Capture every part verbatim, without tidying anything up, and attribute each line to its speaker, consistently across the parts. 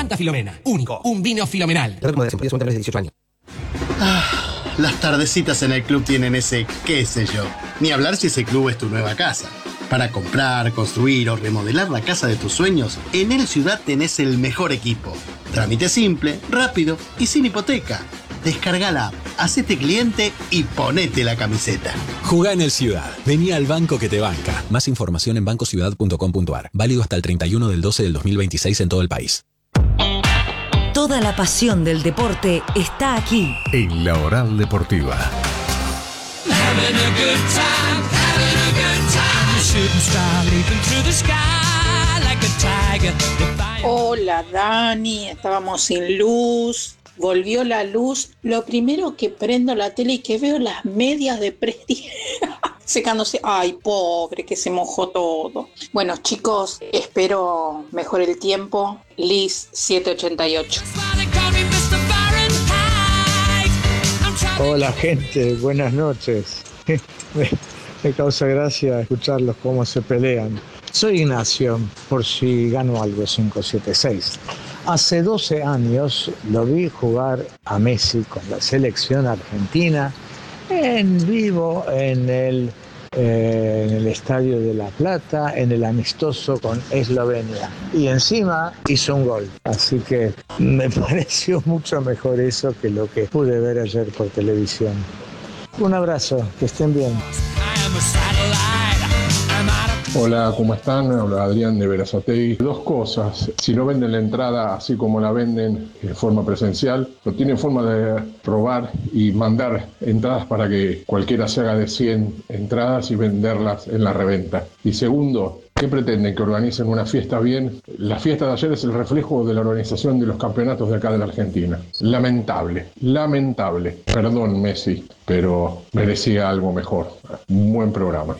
Speaker 1: Santa Filomena. Único. Un vino filomenal.
Speaker 2: de dieciocho años.
Speaker 3: Ah, las tardecitas en el club tienen ese qué sé yo. Ni hablar si ese club es tu nueva casa. Para comprar, construir o remodelar la casa de tus sueños, en El Ciudad tenés el mejor equipo. Trámite simple, rápido y sin hipoteca. Descarga la app, hacete cliente y ponete la camiseta.
Speaker 4: Jugá en El Ciudad. Vení al banco que te banca. Más información en banco ciudad punto com punto a r. Válido hasta el treinta y uno del doce del dos mil veintiséis en todo el país.
Speaker 5: Toda la pasión del deporte está aquí.
Speaker 6: En La Oral Deportiva.
Speaker 7: Hola Dani, estábamos sin luz, volvió la luz. Lo primero que prendo la tele y que veo las medias de Presti secándose. Ay, pobre, que se mojó todo. Bueno, chicos, espero mejor el tiempo. Liz siete ochenta y ocho.
Speaker 8: Hola gente, buenas noches. me, me causa gracia escucharlos cómo se pelean. Soy Ignacio, por si gano algo cinco siete seis. Hace doce años lo vi jugar a Messi con la selección argentina en vivo en el, eh, en el Estadio de La Plata, en el amistoso con Eslovenia. Y encima hizo un gol. Así que me pareció mucho mejor eso que lo que pude ver ayer por televisión. Un abrazo, que estén bien.
Speaker 9: Hola, ¿cómo están? Habla Adrián de Berazategui. Dos cosas. Si no venden la entrada así como la venden en forma presencial, no tienen forma de probar y mandar entradas para que cualquiera se haga de cien entradas y venderlas en la reventa. Y segundo, ¿qué pretenden? ¿Que organicen una fiesta bien? La fiesta de ayer es el reflejo de la organización de los campeonatos de acá de la Argentina. Lamentable, lamentable. Perdón, Messi, pero merecía algo mejor. Un buen programa.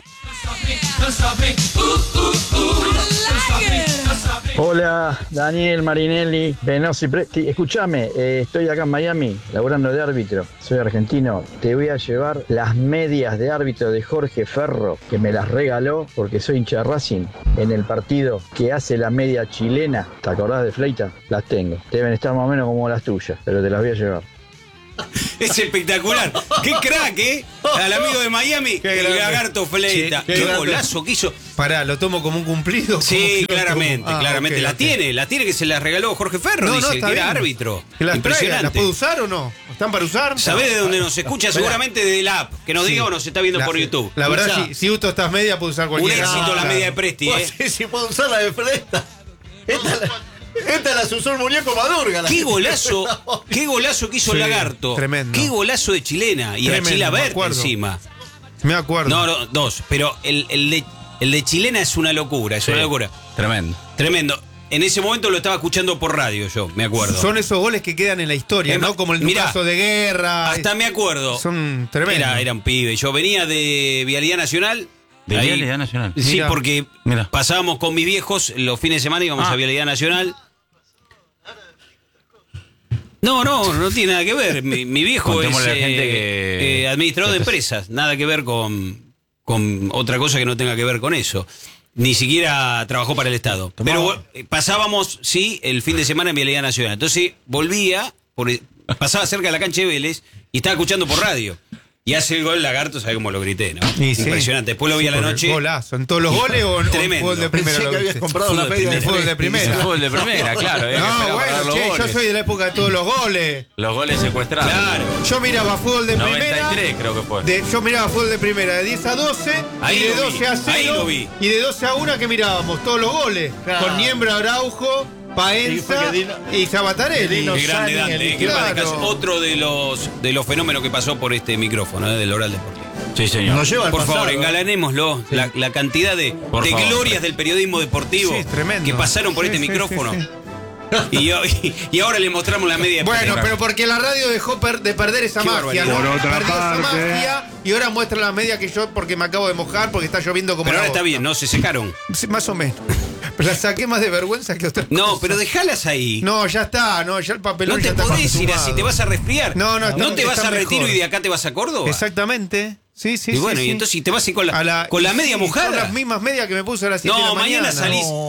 Speaker 10: Hola, Daniel Marinelli, Venosi Presti. Escúchame, eh, estoy acá en Miami, laburando de árbitro. Soy argentino. Te voy a llevar las medias de árbitro de Jorge Ferro, que me las regaló porque soy hincha de Racing. En el partido que hace la media chilena, ¿te acordás de Fleita? Las tengo. Deben estar más o menos como las tuyas, pero te las voy a llevar.
Speaker 11: Es espectacular. Qué crack, ¿eh? Al amigo de Miami,
Speaker 12: qué
Speaker 11: el lagarto Fleita.
Speaker 12: Sí, qué,
Speaker 11: qué golazo que hizo.
Speaker 12: Pará, ¿lo tomo como un cumplido?
Speaker 11: Sí, claramente, ah, claramente. Okay, la okay. tiene, la tiene que se la regaló Jorge Ferro, no, dice, no, que era árbitro.
Speaker 12: Que las Impresionante. ¿Las puede usar o no? ¿Están para usar?
Speaker 11: ¿Sabés de dónde nos escucha? Seguramente de la app. Que nos sí. diga o nos está viendo
Speaker 12: la,
Speaker 11: por YouTube.
Speaker 12: La verdad, si, si uso estas medias, puedo usar cualquiera.
Speaker 11: Un éxito
Speaker 12: ah,
Speaker 11: la
Speaker 12: claro.
Speaker 11: media de Presti, ¿eh?
Speaker 3: Sí, sí, puedo usar la de Presta. Esta la... Esta la usó el muñeco Madurga.
Speaker 11: Qué golazo, qué golazo que hizo sí, el lagarto.
Speaker 12: Tremendo.
Speaker 11: Qué golazo de chilena. Y
Speaker 12: tremendo,
Speaker 11: a Chilavert encima.
Speaker 12: Me acuerdo.
Speaker 11: No, no, dos. Pero el, el, de, el de chilena es una locura, es sí, una locura.
Speaker 12: Tremendo.
Speaker 11: Tremendo. En ese momento lo estaba escuchando por radio yo, me acuerdo.
Speaker 12: Son esos goles que quedan en la historia, es, ¿no? Como el mirá, caso de Guerra.
Speaker 11: Hasta me acuerdo.
Speaker 12: Son tremendos.
Speaker 11: Era, era un pibe. Yo venía de Vialidad Nacional.
Speaker 12: ¿De ahí, Vialidad Nacional?
Speaker 11: Sí, mirá, porque
Speaker 12: mirá.
Speaker 11: pasábamos con mis viejos los fines de semana, íbamos ah. a Vialidad Nacional. No, no, no tiene nada que ver. Mi, mi viejo es
Speaker 12: a la
Speaker 11: eh,
Speaker 12: gente que...
Speaker 11: eh, administrador de empresas. Nada que ver con, con otra cosa que no tenga que ver con eso. Ni siquiera trabajó para el Estado. Tomamos. Pero eh, pasábamos, sí, el fin de semana en Vialidad Nacional. Entonces volvía, por, pasaba cerca de la cancha de Vélez y estaba escuchando por radio. Y hace el gol Lagarto, ¿sabes cómo lo grité, no?
Speaker 12: Sí,
Speaker 11: impresionante. Después lo vi
Speaker 12: sí,
Speaker 11: a la noche.
Speaker 12: Golazo. ¿En todos los goles o en fútbol de primera?
Speaker 3: Pensé que habías comprado una media
Speaker 12: de fútbol de primera.
Speaker 11: Fútbol de primera, claro. Eh,
Speaker 12: no, bueno, che, yo soy de la época de todos los goles.
Speaker 11: Los goles secuestrados. Claro.
Speaker 12: Yo miraba fútbol de
Speaker 11: noventa y tres,
Speaker 12: primera.
Speaker 11: creo que fue.
Speaker 12: De, yo miraba fútbol de primera de diez a doce.
Speaker 11: Ahí
Speaker 12: y de doce
Speaker 11: vi,
Speaker 12: a cero.
Speaker 11: ahí lo vi.
Speaker 12: Y de doce a una que mirábamos todos los goles. Claro. Con Niembra, Araujo, Paenza y, y Zabatarelli.
Speaker 11: Qué grande, Dante. Qué claro. Otro de los, de los fenómenos que pasó por este micrófono, ¿eh? Del Oral Deportivo. Sí, señor. Nos lleva por pasado, favor, engalanémoslo. Sí. La, la cantidad de, de glorias del periodismo deportivo
Speaker 12: sí,
Speaker 11: que pasaron por sí, este sí, micrófono. Sí, sí. Y, y, y ahora le mostramos la media de
Speaker 12: bueno,
Speaker 11: Presta.
Speaker 12: pero porque la radio dejó per, de perder esa Qué magia, ¿no?
Speaker 6: Por otra
Speaker 12: Perdió
Speaker 6: parte.
Speaker 12: esa magia y ahora muestra la media que yo porque me acabo de mojar porque está lloviendo como
Speaker 11: Pero ahora
Speaker 12: boca.
Speaker 11: Está bien, ¿no? Se secaron.
Speaker 12: Sí, más o menos. Pero las saqué más de vergüenza que otra
Speaker 11: No,
Speaker 12: cosa.
Speaker 11: pero dejalas ahí.
Speaker 12: No, ya está, no, ya el papelón
Speaker 11: No te
Speaker 12: ya está
Speaker 11: podés ir
Speaker 12: consumado.
Speaker 11: así, te vas a resfriar.
Speaker 12: No, no, está,
Speaker 11: ¿No te vas
Speaker 12: está
Speaker 11: a Retiro
Speaker 12: mejor.
Speaker 11: y de acá te vas a Córdoba?
Speaker 12: Exactamente. Sí, sí,
Speaker 11: y bueno,
Speaker 12: sí,
Speaker 11: y
Speaker 12: sí.
Speaker 11: entonces te vas a ir con la,
Speaker 12: a la
Speaker 11: con la media
Speaker 12: sí,
Speaker 11: mojada.
Speaker 12: Son las mismas medias que me puse a las siete
Speaker 11: no,
Speaker 12: de la mañana.
Speaker 11: mañana salís.
Speaker 12: No,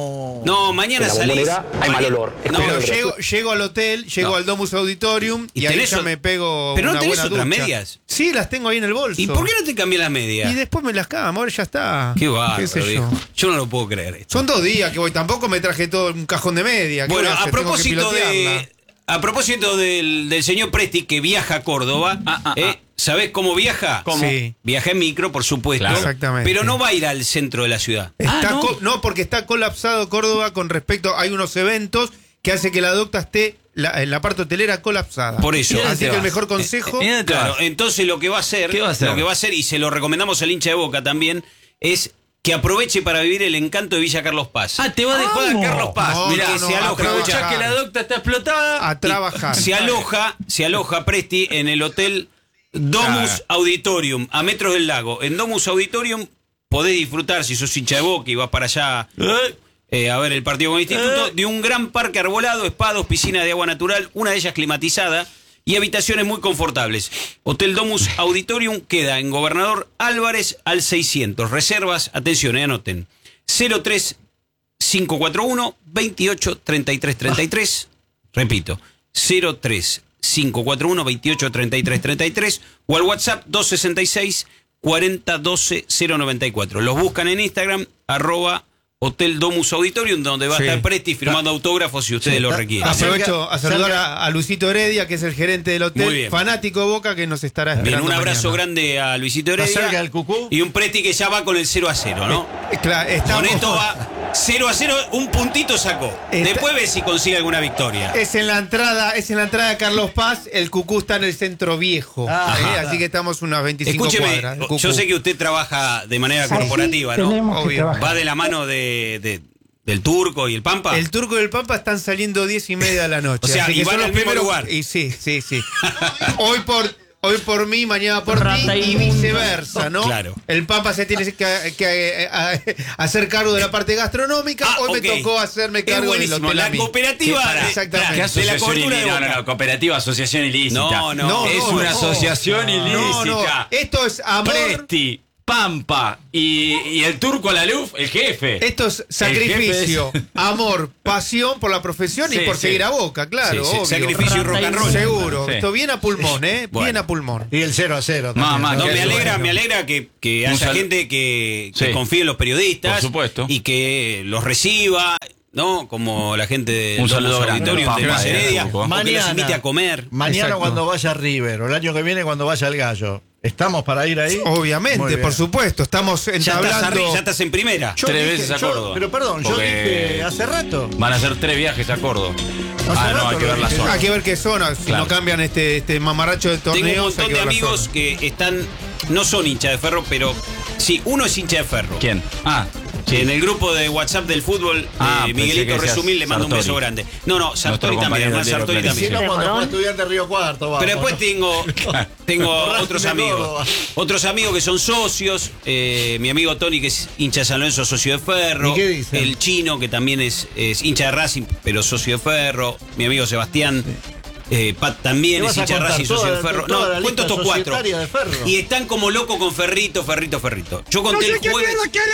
Speaker 11: No, mañana
Speaker 2: En la
Speaker 11: salís.
Speaker 2: Bombonera hay mal olor.
Speaker 11: No,
Speaker 12: Pero
Speaker 11: no,
Speaker 12: llego, llego al hotel, llego
Speaker 11: No.
Speaker 12: al Domus Auditorium y,
Speaker 11: ¿Y
Speaker 12: ahí
Speaker 11: tenés
Speaker 12: ya
Speaker 11: o-
Speaker 12: me pego
Speaker 11: ¿Pero no
Speaker 12: una
Speaker 11: tenés
Speaker 12: buena
Speaker 11: otras
Speaker 12: ducha.
Speaker 11: medias?
Speaker 12: Sí, las tengo ahí en el bolso.
Speaker 11: ¿Y por qué no te cambias las medias?
Speaker 12: Y después me las camo, ahora ya está.
Speaker 11: Qué bárbaro,
Speaker 12: sé yo.
Speaker 11: viejo. Yo no lo puedo creer esto.
Speaker 12: Son dos días que voy, tampoco me traje todo un cajón de media. ¿Qué
Speaker 11: Bueno,
Speaker 12: voy a
Speaker 11: a
Speaker 12: hacer? Tengo que
Speaker 11: propósito
Speaker 12: pilotearla.
Speaker 11: de. A propósito del, del señor Presti que viaja a Córdoba,
Speaker 13: Ah, ah,
Speaker 11: ¿eh?
Speaker 13: ah.
Speaker 11: ¿Sabés cómo viaja?
Speaker 12: ¿Cómo? Sí.
Speaker 11: Viaja en micro, por supuesto.
Speaker 12: Claro. Exactamente.
Speaker 11: Pero no va a ir al centro de la ciudad.
Speaker 12: Está
Speaker 13: Ah, ¿no?
Speaker 12: co- ¿no? porque está colapsado Córdoba con respecto. Hay unos eventos que hace que la docta esté la, en la parte hotelera colapsada.
Speaker 11: Por eso.
Speaker 12: Así que
Speaker 13: vas?
Speaker 12: el mejor consejo.
Speaker 13: ¿Y dónde te
Speaker 11: Claro,
Speaker 13: vas?
Speaker 11: entonces lo que va a hacer,
Speaker 13: ¿Qué va a hacer?
Speaker 11: lo que va a hacer, y se lo recomendamos al hincha de Boca también, es que aproveche para vivir el encanto de Villa Carlos Paz.
Speaker 13: Ah, te va de joda
Speaker 12: Vamos.
Speaker 13: Carlos Paz.
Speaker 12: No,
Speaker 13: Mirá,
Speaker 12: no, no,
Speaker 13: se
Speaker 12: a
Speaker 13: aloja.
Speaker 12: trabajar.
Speaker 13: Escuchá que la docta está explotada.
Speaker 12: A trabajar.
Speaker 11: Se aloja, se aloja Presti en el hotel Domus
Speaker 13: Ah.
Speaker 11: Auditorium, a metros del lago. En Domus Auditorium podés disfrutar, si sos hincha de Boca y vas para allá eh, a ver el partido con el instituto, de un gran parque arbolado, espados, piscina de agua natural, una de ellas climatizada y habitaciones muy confortables. Hotel Domus Auditorium queda en Gobernador Álvarez al seiscientos. Reservas, atención, eh, anoten. cero tres cinco cuatro uno veintiocho treinta y tres treinta y tres. Repito, cero tres cinco cuatro uno veintiocho treinta y tres treinta y tres o al WhatsApp dos sesenta y seis cuarenta doce cero noventa y cuatro. Los buscan en Instagram, arroba Hotel Domus Auditorium, donde va
Speaker 12: Sí.
Speaker 11: a estar Presti firmando autógrafos si ustedes
Speaker 3: Sí,
Speaker 11: lo
Speaker 3: está-
Speaker 11: requieren.
Speaker 12: Aprovecho a saludar
Speaker 3: cerca-
Speaker 12: a, a Luisito Heredia, que es el gerente del
Speaker 11: Muy
Speaker 12: hotel,
Speaker 11: bien.
Speaker 12: fanático de Boca, que nos estará
Speaker 11: Bien,
Speaker 12: esperando.
Speaker 11: un abrazo
Speaker 12: mañana.
Speaker 11: grande a Luisito
Speaker 3: ¿Está
Speaker 11: Heredia.
Speaker 3: cerca del Cucú?
Speaker 11: Y un Presti que ya va con el cero a cero, ¿no?
Speaker 12: Eh, claro, estamos-
Speaker 11: Con esto va cero a cero, un puntito sacó.
Speaker 12: Está-
Speaker 11: Después ve si consigue alguna victoria.
Speaker 12: Es en la entrada, es en la entrada de Carlos Paz, el Cucú está en el centro viejo.
Speaker 3: Ah,
Speaker 12: ¿eh?
Speaker 3: ajá.
Speaker 12: Así que estamos unas veinticinco
Speaker 11: Escúcheme,
Speaker 12: cuadras. el Cucú.
Speaker 11: yo sé que usted trabaja de manera corporativa, ¿no?
Speaker 12: Obvio.
Speaker 11: Va de la mano de, de- del Turco y el Pampa.
Speaker 12: El Turco y el Pampa están saliendo diez y media de la noche.
Speaker 11: O sea,
Speaker 12: así
Speaker 11: y
Speaker 12: que
Speaker 11: van
Speaker 12: son
Speaker 11: al
Speaker 12: los
Speaker 11: mismo
Speaker 12: primeros-
Speaker 11: lugar.
Speaker 12: Y sí, sí, sí. hoy por hoy por mí, mañana por
Speaker 13: Rata
Speaker 12: ti y
Speaker 13: inmunda.
Speaker 12: viceversa, ¿no?
Speaker 11: Claro.
Speaker 12: El Pampa se tiene que, que, eh, a- hacer cargo de la parte gastronómica.
Speaker 11: Ah,
Speaker 12: hoy
Speaker 11: ok.
Speaker 12: me tocó hacerme
Speaker 11: Es
Speaker 12: cargo del
Speaker 11: buenísimo.
Speaker 12: hotel
Speaker 11: La
Speaker 12: a mí.
Speaker 11: cooperativa
Speaker 12: Sí,
Speaker 11: de-
Speaker 12: exactamente.
Speaker 13: ¿Qué
Speaker 11: de la
Speaker 13: asociación
Speaker 11: cobertura de
Speaker 13: ilícita? No,
Speaker 11: Boca.
Speaker 13: no, no, cooperativa, asociación ilícita.
Speaker 11: No, no.
Speaker 12: No,
Speaker 13: es
Speaker 12: no,
Speaker 13: una
Speaker 12: no.
Speaker 13: asociación ilícita.
Speaker 12: No, no. Esto es amor.
Speaker 13: Presti, Pampa y, y el turco a la luz, el jefe.
Speaker 12: Esto es
Speaker 13: El
Speaker 12: sacrificio,
Speaker 13: jefe es-
Speaker 12: amor, pasión por la profesión y
Speaker 13: Sí,
Speaker 12: por
Speaker 13: sí.
Speaker 12: seguir a Boca, claro.
Speaker 11: Sí, sí,
Speaker 12: obvio.
Speaker 11: sacrificio y rock and roll.
Speaker 12: Seguro.
Speaker 13: Sí.
Speaker 12: Esto bien a pulmón, ¿eh?
Speaker 11: Bueno.
Speaker 12: Bien a pulmón.
Speaker 3: Y el cero a cero.
Speaker 13: Mamá,
Speaker 11: No,
Speaker 13: Qué
Speaker 11: me alegra,
Speaker 13: bueno.
Speaker 11: me alegra que, que
Speaker 13: Un
Speaker 11: haya
Speaker 13: sal-
Speaker 11: gente que, que
Speaker 13: Sí.
Speaker 11: confíe en los periodistas.
Speaker 13: Por supuesto.
Speaker 11: Y que los reciba, ¿no? Como la gente del
Speaker 13: Un saludo
Speaker 11: Domus
Speaker 13: grande,
Speaker 11: Auditorium de
Speaker 13: Pampa,
Speaker 11: Luis
Speaker 13: eh,
Speaker 11: Heredia,
Speaker 13: grupo.
Speaker 11: o que los
Speaker 3: Mañana.
Speaker 11: invite a comer.
Speaker 3: Mañana
Speaker 12: Exacto.
Speaker 3: cuando vaya River, o el año que viene cuando vaya el Gallo. ¿Estamos para ir ahí? Muy
Speaker 12: Obviamente,
Speaker 3: bien.
Speaker 12: por supuesto. Estamos
Speaker 11: Ya estás,
Speaker 12: entablando.
Speaker 11: arri- ya estás en primera.
Speaker 3: Yo
Speaker 13: Tres
Speaker 3: dije-
Speaker 13: veces a
Speaker 3: yo-
Speaker 13: Córdoba.
Speaker 3: Pero perdón, yo
Speaker 13: Porque-
Speaker 3: dije hace rato.
Speaker 13: Van a hacer tres viajes a Córdoba.
Speaker 3: Hace
Speaker 13: Ah, no,
Speaker 3: rato
Speaker 13: hay que
Speaker 3: lo
Speaker 13: ver la
Speaker 3: dije.
Speaker 13: zona.
Speaker 12: Hay que ver qué zona. Si
Speaker 13: Claro.
Speaker 12: no cambian este, este mamarracho de torneos.
Speaker 11: Tengo un
Speaker 12: hay
Speaker 11: montón
Speaker 12: que
Speaker 11: de
Speaker 12: ver la
Speaker 11: amigos
Speaker 12: zona.
Speaker 11: que están, no son hincha de Ferro, pero sí, uno es hincha de Ferro.
Speaker 13: ¿Quién? Ah,
Speaker 11: En el grupo de WhatsApp del fútbol,
Speaker 13: Ah,
Speaker 11: eh,
Speaker 13: pensé
Speaker 11: Miguelito
Speaker 13: que decías
Speaker 11: Resumil le mando un
Speaker 13: Sartori.
Speaker 11: beso grande. No, no, Sartori
Speaker 13: Nuestro
Speaker 11: también,
Speaker 13: compañero
Speaker 11: hermano,
Speaker 13: del
Speaker 11: Sartori
Speaker 13: diario
Speaker 3: Si
Speaker 11: también.
Speaker 3: no, cuando fue estudiante de Río Cuarto, vamos.
Speaker 11: Pero después tengo, tengo
Speaker 3: Borracho
Speaker 11: otros
Speaker 3: de
Speaker 11: amigos.
Speaker 3: Córdoba.
Speaker 11: Otros amigos que son socios. eh, mi amigo Tony, que es hincha de San Lorenzo, socio de Ferro.
Speaker 3: ¿Y qué dice?
Speaker 11: El Chino, que también es, es hincha de Racing, pero socio de Ferro. Mi amigo Sebastián. eh, Pat también
Speaker 3: ¿Qué
Speaker 11: es
Speaker 3: vas a
Speaker 11: hincha de
Speaker 3: contar?
Speaker 11: Racing, socio
Speaker 3: Toda-
Speaker 11: de Ferro.
Speaker 3: toda la
Speaker 11: No, cuento
Speaker 3: lista
Speaker 11: estos cuatro.
Speaker 3: societaria de Ferro.
Speaker 11: Y están como locos con Ferrito, Ferrito, Ferrito. Yo conté el jueves.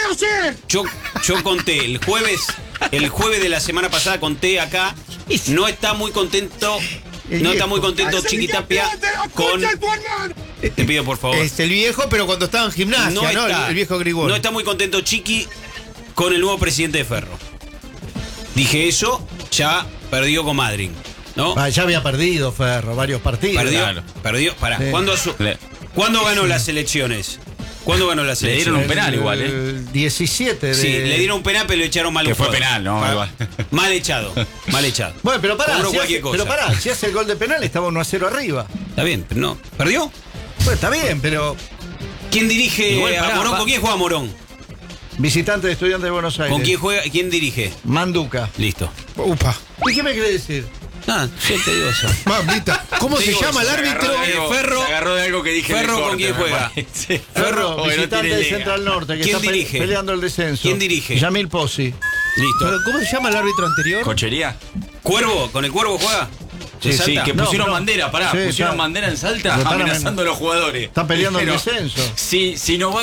Speaker 11: Yo, yo conté el jueves, el jueves de la semana pasada conté acá. No está muy contento. No está muy contento Chiquitapia con. Te pido por favor.
Speaker 12: Es el viejo, pero cuando estaba en gimnasia, ¿no? El,
Speaker 11: está,
Speaker 12: el viejo Grigol.
Speaker 11: no está muy contento Chiqui con el nuevo presidente de Ferro. Dije eso, ya perdió con Madrid, ¿no?
Speaker 3: Ah, ya había perdido Ferro varios partidos.
Speaker 11: Perdió,
Speaker 13: claro.
Speaker 11: perdió. Pará,
Speaker 3: Sí.
Speaker 11: ¿cuándo, asu-
Speaker 13: Le-
Speaker 11: ¿cuándo ganó las elecciones? ¿Cuándo ganó las
Speaker 13: Le dieron
Speaker 11: elecciones?
Speaker 13: un penal igual, ¿eh?
Speaker 3: El diecisiete de...
Speaker 11: Sí, le dieron un penal, pero le echaron mal
Speaker 13: Que
Speaker 11: un
Speaker 13: fue
Speaker 11: jugador.
Speaker 13: penal, ¿no?
Speaker 11: Pa-
Speaker 13: Igual.
Speaker 11: Mal echado, mal echado.
Speaker 3: Bueno, pero pará,
Speaker 11: Cobró
Speaker 3: si
Speaker 11: cualquier
Speaker 3: hace,
Speaker 11: cosa.
Speaker 3: pero pará, si hace el gol de penal estaba uno a cero arriba.
Speaker 11: Está bien, pero no. ¿Perdió?
Speaker 3: Bueno, está bien, pero
Speaker 11: ¿Quién dirige
Speaker 13: Igual,
Speaker 11: a
Speaker 13: pará,
Speaker 11: Morón?
Speaker 13: pa-
Speaker 11: ¿Con quién juega Morón?
Speaker 3: visitante de Estudiantes de Buenos Aires.
Speaker 11: ¿Con quién juega? ¿Quién dirige?
Speaker 3: Manduca.
Speaker 11: Listo.
Speaker 12: Upa.
Speaker 3: ¿Y qué me quiere decir?
Speaker 11: Ah, yo te digo eso.
Speaker 12: Mamita, ¿cómo se
Speaker 11: Digo,
Speaker 12: llama el
Speaker 11: se
Speaker 12: árbitro?
Speaker 11: agarró de algo. Ferro-
Speaker 13: Se agarró de algo que dije. en el
Speaker 11: Ferro, ¿con
Speaker 13: corte,
Speaker 11: quién
Speaker 13: me
Speaker 11: juega?
Speaker 13: parece.
Speaker 3: Ferro,
Speaker 13: Porque no
Speaker 3: visitante
Speaker 13: tiene
Speaker 3: de
Speaker 13: liga.
Speaker 3: Central Norte, que
Speaker 11: ¿Quién
Speaker 3: está pe-
Speaker 11: dirige?
Speaker 3: peleando el descenso.
Speaker 11: ¿Quién dirige?
Speaker 3: Yamil Pozzi.
Speaker 11: Listo.
Speaker 12: ¿Pero ¿Cómo se llama el árbitro anterior?
Speaker 13: ¿Cochería?
Speaker 11: ¿Cuervo? ¿Con el Cuervo juega?
Speaker 13: Sí,
Speaker 11: ¿De
Speaker 13: sí,
Speaker 11: Salta?
Speaker 13: que
Speaker 3: No,
Speaker 13: pusieron
Speaker 3: no.
Speaker 13: bandera, pará,
Speaker 3: Sí,
Speaker 13: pusieron
Speaker 3: está-
Speaker 13: bandera en Salta
Speaker 3: Lo están
Speaker 13: amenazando a los jugadores.
Speaker 3: Está peleando el
Speaker 13: Pero,
Speaker 3: descenso.
Speaker 13: Si, si no va como es,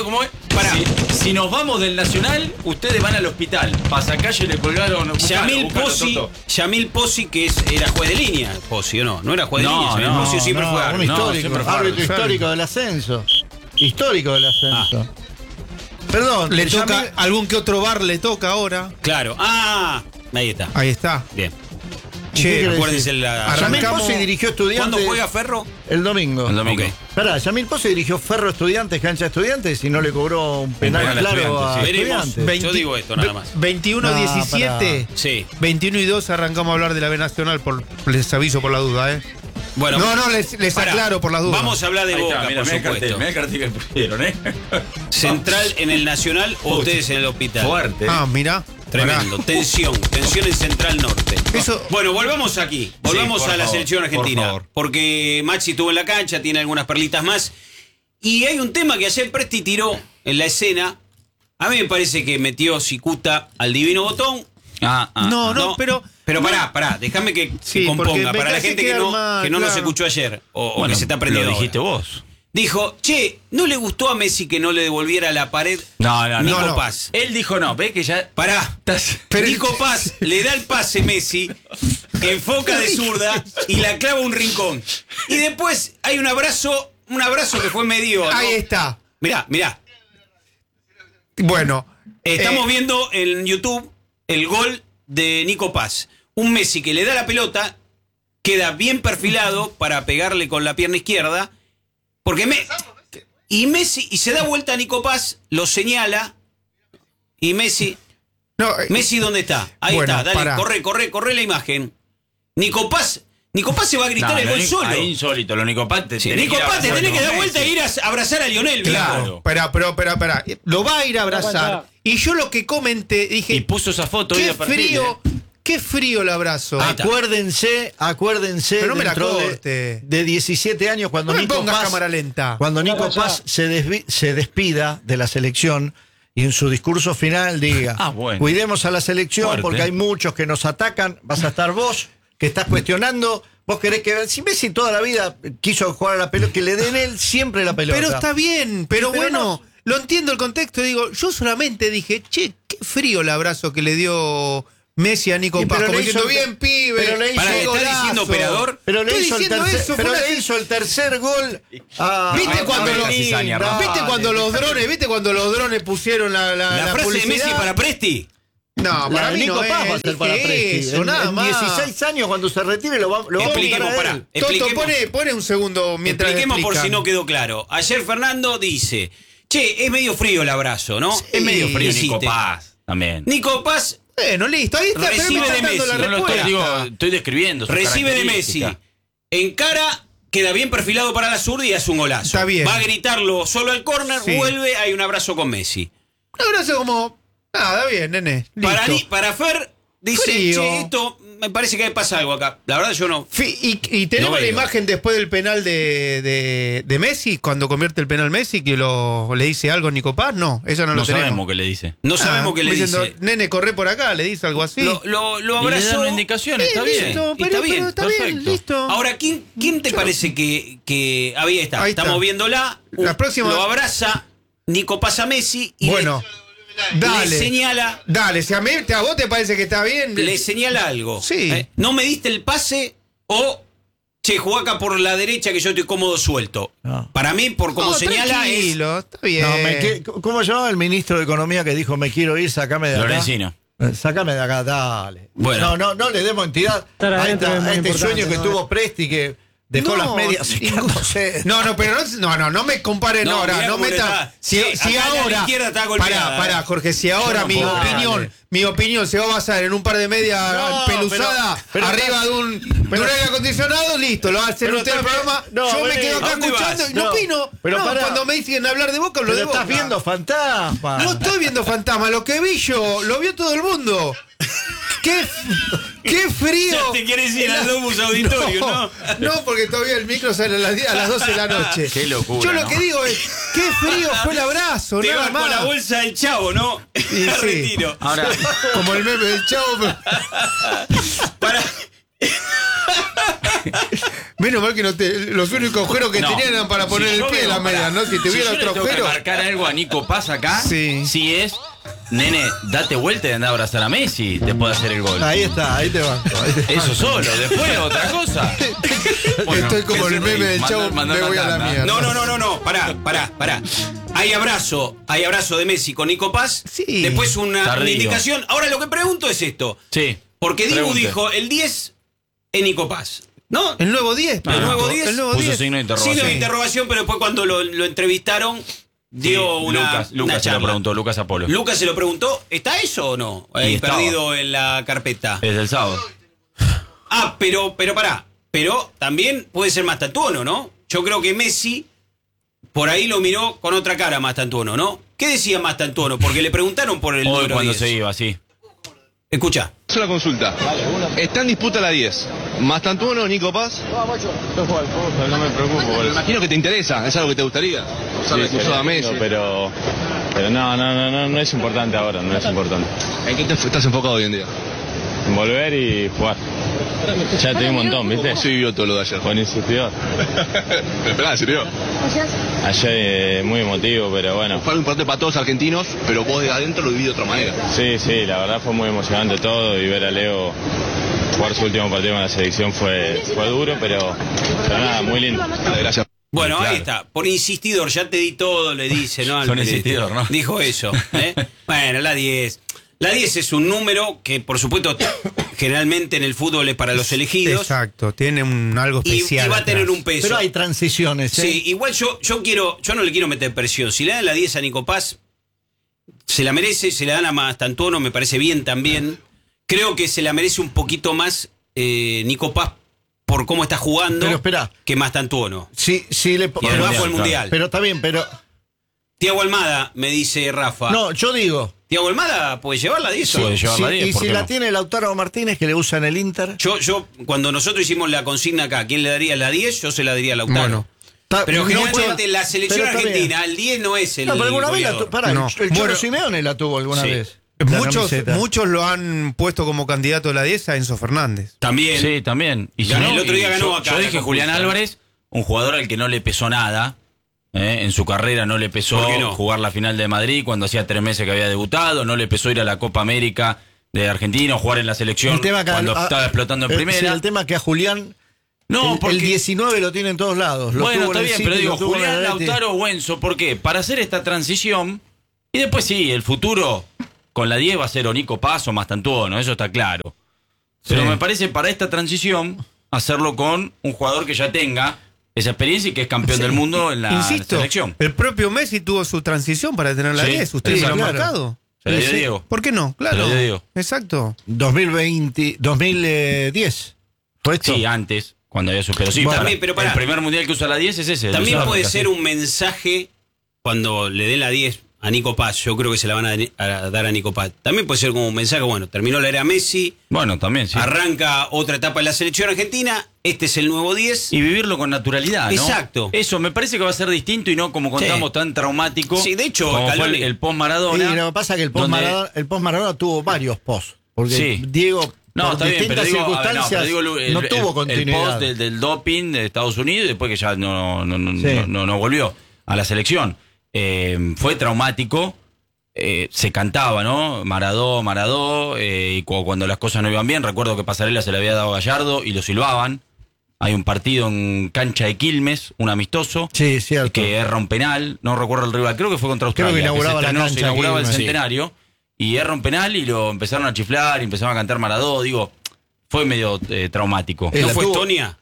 Speaker 11: Pará.
Speaker 13: Si, si nos vamos del Nacional, ustedes van al hospital. Pasacalle le colgaron.
Speaker 11: Yamil Pozzi, Yamil Pozzi, que es, era juez de línea. Pozzi, ¿o no? No era juez de
Speaker 13: No,
Speaker 11: línea. Yamil
Speaker 13: no,
Speaker 11: Pozzi siempre
Speaker 2: no,
Speaker 11: fue
Speaker 2: un
Speaker 11: árbitro.
Speaker 2: histórico,
Speaker 13: No, siempre fue
Speaker 2: árbitro
Speaker 13: árbitro.
Speaker 2: histórico del ascenso. Histórico del ascenso. Perdón,
Speaker 12: Le
Speaker 2: Yamil-
Speaker 12: toca, algún que otro bar le toca ahora.
Speaker 11: Claro. Ah, ahí está.
Speaker 12: Ahí está.
Speaker 11: Bien.
Speaker 2: ¿Qué
Speaker 12: Che,
Speaker 2: quiere
Speaker 11: Acuérdense
Speaker 2: decir?
Speaker 11: la.
Speaker 2: Yamil
Speaker 12: Arrancamos-
Speaker 2: Pozzi dirigió Estudiantes.
Speaker 11: ¿Cuándo juega Ferro?
Speaker 2: El domingo.
Speaker 13: El domingo.
Speaker 11: Ok.
Speaker 2: Pará, Yamil Pozzi dirigió Ferro Estudiantes, cancha Estudiantes, y no le cobró un penal
Speaker 13: penal a
Speaker 2: claro a
Speaker 13: Estudiantes,
Speaker 11: sí. Veremos.
Speaker 2: Estudiantes.
Speaker 11: Yo digo esto nada más.
Speaker 12: veintiuno a diecisiete.
Speaker 11: Sí.
Speaker 12: veintiuno y dos arrancamos a hablar de la B Nacional. Por, les aviso por la duda, ¿eh?
Speaker 11: Bueno.
Speaker 12: No, no, les, les
Speaker 11: Pará.
Speaker 12: aclaro por las dudas.
Speaker 11: Vamos a hablar de
Speaker 13: Ahí
Speaker 11: Boca,
Speaker 13: está, mira,
Speaker 11: por
Speaker 13: mira el cartel,
Speaker 11: supuesto.
Speaker 13: mira el cartel que pusieron, ¿eh?
Speaker 11: Central en el Nacional o
Speaker 13: Uy,
Speaker 11: ustedes en el hospital.
Speaker 13: Fuerte.
Speaker 12: Ah, mira.
Speaker 11: Tremendo. Tensión. Tensión en Central Norte.
Speaker 12: Eso-
Speaker 11: Bueno, volvamos aquí. Volvamos
Speaker 13: Sí, por
Speaker 11: a la
Speaker 13: favor,
Speaker 11: selección
Speaker 13: por
Speaker 11: argentina.
Speaker 13: favor.
Speaker 11: Porque Maxi estuvo en la cancha, tiene algunas perlitas más. Y hay un tema que ayer Presti tiró en la escena. A mí me parece que metió cicuta al divino botón.
Speaker 13: Ah, ah,
Speaker 12: No,
Speaker 13: ah.
Speaker 12: no, pero.
Speaker 11: Pero
Speaker 12: no.
Speaker 11: pará, pará, déjame que, que
Speaker 12: Sí, porque
Speaker 11: componga.
Speaker 12: me
Speaker 11: Para la
Speaker 12: hace
Speaker 11: gente que
Speaker 12: quedar
Speaker 11: no,
Speaker 12: mal,
Speaker 11: que no nos
Speaker 12: claro.
Speaker 11: escuchó ayer o, o
Speaker 13: Bueno,
Speaker 11: que se está aprendiendo.
Speaker 13: lo dijiste
Speaker 11: ahora.
Speaker 13: vos.
Speaker 11: Dijo, che, ¿no le gustó a Messi que no le devolviera a la pared
Speaker 13: No, no, no.
Speaker 11: Nico
Speaker 12: No, no.
Speaker 11: Paz?
Speaker 13: Él dijo no, ve que ya.
Speaker 11: Pará.
Speaker 13: Estás-
Speaker 12: Pero-
Speaker 11: Nico Paz le da el pase Messi, enfoca de zurda y la clava a un rincón. Y después hay un abrazo, un abrazo que fue medio. ¿no?
Speaker 12: Ahí está.
Speaker 11: Mirá, mirá.
Speaker 12: Bueno.
Speaker 11: Estamos
Speaker 12: eh,
Speaker 11: viendo en YouTube el gol de Nico Paz. Un Messi que le da la pelota, queda bien perfilado para pegarle con la pierna izquierda. Porque me. Y Messi, y se da vuelta a Nico Paz, lo señala. Y Messi.
Speaker 12: no, eh,
Speaker 11: Messi, ¿dónde está? Ahí
Speaker 12: Bueno,
Speaker 11: está, dale,
Speaker 12: pará.
Speaker 11: corre, corre, corre la imagen. Nico Paz, Nico Paz se va a gritar
Speaker 13: No,
Speaker 11: el
Speaker 13: lo
Speaker 11: gol
Speaker 13: ni-
Speaker 11: solo.
Speaker 13: ahí insólito, lo Nico Paz te
Speaker 11: Sí,
Speaker 13: tenés
Speaker 11: Nico
Speaker 13: que ir a
Speaker 11: Paz te
Speaker 13: abrazar
Speaker 11: tenés que
Speaker 13: con
Speaker 11: dar vuelta e
Speaker 13: Messi.
Speaker 11: ir a abrazar a Lionel,
Speaker 12: Claro,
Speaker 11: viejo.
Speaker 12: pero, pero, pero, pero, lo va a ir a abrazar.
Speaker 14: Aguanta.
Speaker 12: Y yo lo que comenté, dije,
Speaker 13: Y puso esa foto hoy
Speaker 12: qué
Speaker 13: a partir de-
Speaker 12: frío, qué frío el abrazo.
Speaker 11: Ahí está.
Speaker 2: Acuérdense, acuérdense
Speaker 12: Pero no me la
Speaker 2: dentro de,
Speaker 12: corte.
Speaker 2: de diecisiete años cuando
Speaker 12: No me
Speaker 2: Nico
Speaker 12: pongas
Speaker 2: Paz,
Speaker 12: cámara lenta.
Speaker 2: cuando Nico
Speaker 14: Vaya.
Speaker 2: Paz se, desvi- se despida de la selección y en su discurso final diga,
Speaker 13: Ah, bueno.
Speaker 2: cuidemos a la selección
Speaker 13: Fuerte.
Speaker 2: porque hay muchos que nos atacan, vas a estar vos que estás cuestionando, vos querés que si Messi toda la vida quiso jugar a la pelota, que le den él siempre la pelota.
Speaker 12: Pero está bien, pero,
Speaker 2: Pero
Speaker 12: bueno,
Speaker 2: no.
Speaker 12: lo entiendo el contexto. Digo, yo solamente dije, che, qué frío el abrazo que le dio Messi a Nico
Speaker 2: Sí,
Speaker 12: Paz.
Speaker 2: pero
Speaker 12: Como
Speaker 2: le hizo
Speaker 12: diciendo,
Speaker 2: el-
Speaker 12: bien, pibe.
Speaker 2: pero le hizo
Speaker 11: Pará,
Speaker 12: qué
Speaker 11: ¿le estás
Speaker 12: golazo".
Speaker 11: diciendo operador?
Speaker 2: Pero le
Speaker 12: Estoy
Speaker 2: hizo, el
Speaker 12: diciendo
Speaker 2: tercer,
Speaker 12: eso,
Speaker 2: pero
Speaker 12: fue una-
Speaker 2: le hizo el tercer gol a,
Speaker 12: ¿Viste
Speaker 2: a-
Speaker 12: cuando
Speaker 2: a
Speaker 12: los-
Speaker 2: Benín,
Speaker 13: Cizaña,
Speaker 2: dale.
Speaker 12: ¿Viste cuando los drones, viste cuando los drones pusieron la, la,
Speaker 11: La,
Speaker 12: la
Speaker 11: frase de
Speaker 12: publicidad?
Speaker 11: Messi para Presti.
Speaker 12: No,
Speaker 2: La
Speaker 12: para
Speaker 2: de
Speaker 12: mí
Speaker 2: Nico
Speaker 12: no
Speaker 2: Paz va a
Speaker 12: es,
Speaker 2: ser para
Speaker 12: dije
Speaker 2: Presti.
Speaker 12: eso,
Speaker 2: En-
Speaker 12: nada
Speaker 2: en
Speaker 12: más.
Speaker 2: dieciséis años cuando se retire lo va, lo va a
Speaker 11: Expliquemos,
Speaker 2: apuntar a
Speaker 11: pará.
Speaker 2: él.
Speaker 12: Toto,
Speaker 11: Expliquemos.
Speaker 12: pone, pone un segundo mientras
Speaker 11: Expliquemos por
Speaker 12: explican.
Speaker 11: si no quedó claro. Ayer Fernando dice, che, es medio frío el abrazo, ¿no?
Speaker 12: Sí,
Speaker 13: Es medio frío
Speaker 11: Hiciste.
Speaker 13: Nico Paz también.
Speaker 11: Nico Paz
Speaker 12: Bueno, listo, ahí está, pero
Speaker 11: Recibe
Speaker 12: me está
Speaker 11: de
Speaker 12: dando
Speaker 11: Messi.
Speaker 12: la
Speaker 13: No lo estoy,
Speaker 12: respuesta.
Speaker 13: digo, estoy describiendo. su
Speaker 11: recibe de Messi.
Speaker 13: característica.
Speaker 11: En cara, queda bien perfilado para la zurda y hace un golazo.
Speaker 12: Está bien.
Speaker 11: Va a gritarlo solo al córner,
Speaker 12: Sí.
Speaker 11: vuelve, hay un abrazo con Messi.
Speaker 12: Un abrazo como, nada, bien, nene.
Speaker 11: Para,
Speaker 12: listo.
Speaker 11: Ni- para Fer, dice,
Speaker 12: Frío.
Speaker 11: che, esto me parece que pasa algo acá. La verdad yo no.
Speaker 12: Fi- Y, y tenemos
Speaker 11: No
Speaker 12: la
Speaker 11: veo.
Speaker 12: imagen después del penal de, de, de Messi, cuando convierte el penal Messi, que lo, le dice algo a Nico Paz. No, eso no,
Speaker 13: No
Speaker 12: lo tenemos.
Speaker 13: sabemos qué le dice.
Speaker 11: No
Speaker 12: Ah,
Speaker 11: sabemos qué le
Speaker 12: diciendo,
Speaker 11: dice.
Speaker 12: Nene, corre por acá, le dice algo así.
Speaker 11: Lo, lo, lo
Speaker 13: Y le dan
Speaker 11: abrazó.
Speaker 13: una indicación,
Speaker 12: Sí,
Speaker 13: está bien.
Speaker 12: listo,
Speaker 11: Y
Speaker 12: pero-
Speaker 11: está bien,
Speaker 12: pero está bien,
Speaker 13: perfecto.
Speaker 12: listo.
Speaker 11: Ahora, ¿quién, quién te
Speaker 12: Yo-
Speaker 11: parece que, que ahí está?
Speaker 12: Ahí está.
Speaker 11: Estamos viéndola.
Speaker 12: La próxima-
Speaker 11: Lo abraza Nico Paz a Messi y
Speaker 12: Bueno,
Speaker 11: le,
Speaker 12: dale.
Speaker 11: le señala.
Speaker 12: Dale, si a, mí, a vos te parece que está bien.
Speaker 11: Le señala algo.
Speaker 12: Sí.
Speaker 11: ¿Eh? No me diste el pase o che, jugá acá por la derecha que yo estoy cómodo suelto.
Speaker 2: No.
Speaker 11: Para mí, por como
Speaker 12: No,
Speaker 11: señala, es.
Speaker 12: tranquilo, está bien.
Speaker 2: No, me que- ¿Cómo llamaba el ministro de Economía que dijo me quiero ir, sacame de acá?
Speaker 13: Lorenzino.
Speaker 2: Eh, Sácame de acá, dale.
Speaker 11: Bueno.
Speaker 2: No, no, no le demos entidad
Speaker 14: Estar
Speaker 2: a,
Speaker 14: adentro
Speaker 2: esta-
Speaker 14: es muy
Speaker 2: a este
Speaker 14: importante,
Speaker 2: sueño que
Speaker 14: ¿no?
Speaker 2: tuvo Presti que dejó
Speaker 12: No,
Speaker 2: las medias
Speaker 12: ningún-
Speaker 2: secándose.
Speaker 12: No, no, pero no, no, no, no me comparen
Speaker 11: No,
Speaker 12: ahora,
Speaker 11: mirá
Speaker 12: no
Speaker 11: cómo le
Speaker 12: meta.
Speaker 11: está.
Speaker 12: Si,
Speaker 11: Sí,
Speaker 12: si
Speaker 11: acá la
Speaker 12: ahora.
Speaker 11: izquierda está golpeada,
Speaker 12: Pará, pará,
Speaker 11: eh.
Speaker 12: Jorge, si ahora
Speaker 2: no
Speaker 12: mi
Speaker 2: puedo,
Speaker 12: opinión,
Speaker 2: dale.
Speaker 12: mi opinión se va a basar en un par de medias
Speaker 2: No,
Speaker 12: peluzadas
Speaker 2: pero- pero
Speaker 12: arriba
Speaker 2: estás-
Speaker 12: de un, de
Speaker 2: pero-
Speaker 12: un aire acondicionado, listo, lo hacen
Speaker 2: pero
Speaker 12: ustedes el
Speaker 2: estás-
Speaker 12: programa.
Speaker 2: no,
Speaker 12: yo me
Speaker 2: vení.
Speaker 12: quedo
Speaker 11: ¿A
Speaker 12: acá
Speaker 11: dónde
Speaker 12: escuchando
Speaker 11: vas?
Speaker 12: y no,
Speaker 2: No,
Speaker 12: opino.
Speaker 2: pero
Speaker 12: no,
Speaker 2: pará.
Speaker 12: cuando me dicen hablar de Boca, hablo
Speaker 2: Pero
Speaker 12: de Boca.
Speaker 2: estás viendo fantasmas.
Speaker 12: No estoy viendo fantasma, lo que vi yo, lo vio todo el mundo. ¡Qué, qué frío!
Speaker 11: Ya te quieres ir al Domus Auditorio, ¿no?
Speaker 12: No, porque todavía el micro sale a las, diez a las doce de la noche.
Speaker 13: Qué locura,
Speaker 12: Yo lo
Speaker 13: ¿no?
Speaker 12: que digo es, qué frío fue el abrazo,
Speaker 11: Te
Speaker 12: nada
Speaker 11: vas
Speaker 12: más.
Speaker 11: con la bolsa del chavo, ¿no?
Speaker 12: Y sí.
Speaker 11: Retiro.
Speaker 13: Ahora,
Speaker 12: Como el meme del chavo. pero-
Speaker 11: Para.
Speaker 12: Menos mal que no te, los únicos agujeros que
Speaker 13: No.
Speaker 12: tenían eran para poner
Speaker 13: Si
Speaker 12: el
Speaker 13: yo
Speaker 12: pie de
Speaker 13: veo,
Speaker 12: la media,
Speaker 13: pará,
Speaker 12: ¿no? Si
Speaker 13: si
Speaker 12: tuviera
Speaker 13: yo
Speaker 12: otro
Speaker 13: le tengo que
Speaker 12: agujero.
Speaker 13: marcar algo a Nico Paz acá,
Speaker 12: Sí.
Speaker 13: si es, nene, date vuelta y anda a abrazar a Messi, te puede hacer el gol.
Speaker 2: Ahí está, ahí te banco. ahí te
Speaker 13: Eso
Speaker 2: banco.
Speaker 13: solo, después otra cosa. Bueno,
Speaker 12: Estoy como
Speaker 13: ¿qué
Speaker 12: el
Speaker 13: se
Speaker 12: meme
Speaker 13: reí?
Speaker 12: del
Speaker 13: Mandar-
Speaker 12: chavo,
Speaker 13: mandar
Speaker 12: me voy a la
Speaker 13: tanda.
Speaker 12: mierda.
Speaker 11: No, no, no, no, no, pará, pará, pará. Hay abrazo, hay abrazo de Messi con Nico Paz.
Speaker 12: Sí.
Speaker 11: Después una, una
Speaker 13: Tardío.
Speaker 11: indicación. Ahora lo que pregunto es esto.
Speaker 13: Sí.
Speaker 11: Porque Dibu
Speaker 13: Pregunte.
Speaker 11: dijo, el diez es Nico Paz. ¿No?
Speaker 12: El nuevo diez.
Speaker 11: El nuevo diez.
Speaker 12: El nuevo
Speaker 13: Puso
Speaker 12: diez.
Speaker 13: signo de interrogación.
Speaker 11: Signo de interrogación, pero después cuando lo, lo entrevistaron, dio
Speaker 13: Sí,
Speaker 11: una,
Speaker 13: Lucas,
Speaker 11: una
Speaker 13: Lucas se lo
Speaker 11: charla.
Speaker 13: preguntó, Lucas Apolo.
Speaker 11: Lucas se lo preguntó, ¿está eso o no? Ahí
Speaker 13: estaba.
Speaker 11: perdido en la carpeta.
Speaker 13: Desde el sábado.
Speaker 11: Ah, pero, pero pará. Pero también puede ser Mastantuono, ¿no? Yo creo que Messi por ahí lo miró con otra cara Mastantuono, ¿no? ¿Qué decía Mastantuono? Porque le preguntaron por el
Speaker 13: Hoy
Speaker 11: número
Speaker 13: cuando
Speaker 11: diez.
Speaker 13: se iba, sí.
Speaker 11: Escucha.
Speaker 14: Una consulta. Está en disputa la diez. ¿Mastantuono o Nico Paz?
Speaker 15: No me preocupo por
Speaker 14: Me
Speaker 15: eso.
Speaker 14: imagino que te interesa, es algo que te gustaría. Usar
Speaker 15: Sí,
Speaker 14: usado a Messi.
Speaker 15: pero, pero no, no, no, no, no es importante ahora, no es importante.
Speaker 14: ¿En qué te estás enfocado hoy en día?
Speaker 15: Volver y jugar. Ya te di un montón, ¿viste?
Speaker 14: Sí, vio todo lo de ayer.
Speaker 15: Buenísimo, tío.
Speaker 14: Esperá, ¿sirvió?
Speaker 15: Ayer eh, muy emotivo, pero bueno.
Speaker 14: Fue algo importante para todos los argentinos, pero vos de adentro lo viví de otra manera.
Speaker 15: Sí, sí, la verdad fue muy emocionante todo y ver a Leo jugar su último partido con la selección fue, fue duro, pero, pero nada, muy lindo.
Speaker 14: Gracias.
Speaker 11: Bueno,
Speaker 15: Claro.
Speaker 11: ahí está. Por insistidor, ya te di todo, le dice, ¿no? Al
Speaker 13: Por
Speaker 11: periodista.
Speaker 13: insistidor, ¿no?
Speaker 11: Dijo eso. ¿eh? Bueno, la diez. La diez es un número que, por supuesto, generalmente en el fútbol es para los elegidos.
Speaker 12: Exacto, tiene un algo
Speaker 11: Y, y
Speaker 12: especial.
Speaker 11: va a tener
Speaker 12: atrás.
Speaker 11: un peso.
Speaker 2: Pero hay transiciones, ¿eh?
Speaker 11: Sí, igual yo, yo quiero, yo no le quiero meter presión. Si le dan la diez a Nico Paz, se la merece, se la dan a Mastantuono, me parece bien también. Creo que se la merece un poquito más eh, Nico Paz por cómo está jugando
Speaker 2: Pero espera.
Speaker 11: que Mastantuono.
Speaker 2: Sí, sí le
Speaker 11: Y además fue el Mundial.
Speaker 2: Pero está bien, pero.
Speaker 11: Tiago Almada, me dice Rafa.
Speaker 2: No, yo digo.
Speaker 11: Tiago Almada puede llevar la diez.
Speaker 2: Sí,
Speaker 11: ¿o no?
Speaker 2: sí, y si la tiene Lautaro Martínez, que le usa en el Inter.
Speaker 11: Yo, yo, cuando nosotros hicimos la consigna acá, ¿quién le daría la diez? Yo se la daría a Lautaro.
Speaker 12: Bueno.
Speaker 2: Ta-
Speaker 11: Pero
Speaker 2: no
Speaker 11: generalmente
Speaker 2: puede-
Speaker 11: la selección
Speaker 2: pero está
Speaker 11: argentina,
Speaker 2: bien.
Speaker 11: el diez no es el
Speaker 2: No, pero alguna vez la
Speaker 11: goleador.
Speaker 2: tu- pará,
Speaker 12: No.
Speaker 2: el Cholo
Speaker 12: Bueno.
Speaker 2: Simeone la tuvo alguna
Speaker 11: Sí.
Speaker 2: vez. la
Speaker 12: Muchos,
Speaker 2: camiseta.
Speaker 12: muchos lo han puesto como candidato a la diez a Enzo Fernández.
Speaker 11: También.
Speaker 13: Sí, también. Y
Speaker 11: Ganó,
Speaker 13: si no,
Speaker 11: el otro día
Speaker 13: y
Speaker 11: ganó
Speaker 13: yo,
Speaker 11: acá
Speaker 13: yo
Speaker 11: la
Speaker 13: dije
Speaker 11: Copa
Speaker 13: Julián
Speaker 11: Justa.
Speaker 13: Álvarez, un jugador al que no le pesó nada. ¿eh? En su carrera no le pesó
Speaker 11: ¿Por qué no?
Speaker 13: jugar la final de Madrid cuando hacía tres meses que había debutado. No le pesó ir a la Copa América de Argentina o jugar en la selección
Speaker 2: El tema que a-
Speaker 13: cuando
Speaker 2: a-
Speaker 13: estaba explotando en
Speaker 2: eh,
Speaker 13: primera.
Speaker 2: sí, el tema que a Julián.
Speaker 13: No,
Speaker 2: el,
Speaker 13: porque-
Speaker 2: el diecinueve lo tiene en todos lados. Lo
Speaker 13: Bueno,
Speaker 2: tuvo
Speaker 13: está
Speaker 2: en el
Speaker 13: bien,
Speaker 2: City,
Speaker 13: pero digo,
Speaker 2: lo tuvo en
Speaker 13: Julián,
Speaker 2: el Atleti.
Speaker 13: Lautaro o Enzo, ¿por qué? Para hacer esta transición, y después sí, el futuro con la diez va a ser o Nico Paz o Mastantuono, eso está claro. Pero
Speaker 2: Sí.
Speaker 13: me parece para esta transición hacerlo con un jugador que ya tenga esa experiencia y que es campeón
Speaker 12: Sí.
Speaker 13: del mundo en la
Speaker 12: Insisto,
Speaker 13: selección.
Speaker 12: el propio Messi tuvo su transición para tener la
Speaker 13: Sí,
Speaker 12: diez. Ustedes
Speaker 13: sí,
Speaker 12: lo han
Speaker 2: claro.
Speaker 12: marcado.
Speaker 13: Se la dio
Speaker 12: Sí.
Speaker 13: Diego.
Speaker 12: ¿Por qué no?
Speaker 13: Se
Speaker 12: Claro.
Speaker 13: la dio Diego.
Speaker 12: Exacto.
Speaker 2: dos mil veinte, dos mil diez. ¿Fue esto?
Speaker 13: Sí, antes, cuando había su... Pero sí,
Speaker 11: Bueno,
Speaker 13: para-
Speaker 11: también, pero pará.
Speaker 13: el primer mundial que usa la diez es ese. el de
Speaker 11: También puede
Speaker 13: Sudáfrica,
Speaker 11: ser
Speaker 13: sí.
Speaker 11: un mensaje cuando le den la diez a Nico Paz. Yo creo que se la van a, a dar a Nico Paz. También puede ser como un mensaje, bueno, terminó la era Messi,
Speaker 13: Bueno, también, sí.
Speaker 11: arranca otra etapa en la selección argentina, este es el nuevo diez.
Speaker 13: Y vivirlo con naturalidad, ¿no?
Speaker 11: Exacto.
Speaker 13: Eso me parece que va a ser distinto y no como contamos
Speaker 11: Sí.
Speaker 13: tan traumático.
Speaker 11: Sí, de hecho,
Speaker 13: como fue
Speaker 11: Scaloni-
Speaker 13: el, el
Speaker 2: Sí,
Speaker 13: post-Maradona.
Speaker 2: lo que pasa es que el post
Speaker 13: donde-
Speaker 2: Maradona, el post Maradona tuvo varios posts. Porque
Speaker 13: Sí.
Speaker 2: Diego,
Speaker 13: No,
Speaker 2: por
Speaker 13: está bien, pero
Speaker 2: distintas
Speaker 13: digo, a ver, no,
Speaker 2: circunstancias,
Speaker 13: pero digo, el,
Speaker 2: no
Speaker 13: el-
Speaker 2: tuvo
Speaker 13: el
Speaker 2: continuidad.
Speaker 13: post del, del doping de Estados Unidos y después que ya no, no, no,
Speaker 2: Sí.
Speaker 13: no, no- no volvió a la selección. Eh, fue traumático. Eh, se cantaba, ¿no? Maradó, Maradó. eh, y cu- cuando las cosas no iban bien, recuerdo que Pasarela se le había dado a Gallardo y lo silbaban. Hay un partido en cancha de Quilmes, un amistoso.
Speaker 2: Sí, cierto.
Speaker 13: Que erra un penal, no recuerdo el rival, creo que fue contra
Speaker 2: Creo
Speaker 13: Australia.
Speaker 2: que inauguraba
Speaker 13: se
Speaker 2: la
Speaker 13: estrenó,
Speaker 2: cancha
Speaker 13: se inauguraba el
Speaker 2: Quilmes.
Speaker 13: centenario. Y erra un penal y lo empezaron a chiflar y empezaron a cantar Maradó. Digo, fue medio eh, traumático.
Speaker 2: Eh,
Speaker 11: ¿No
Speaker 2: la
Speaker 11: fue
Speaker 2: tuvo-
Speaker 11: Estonia?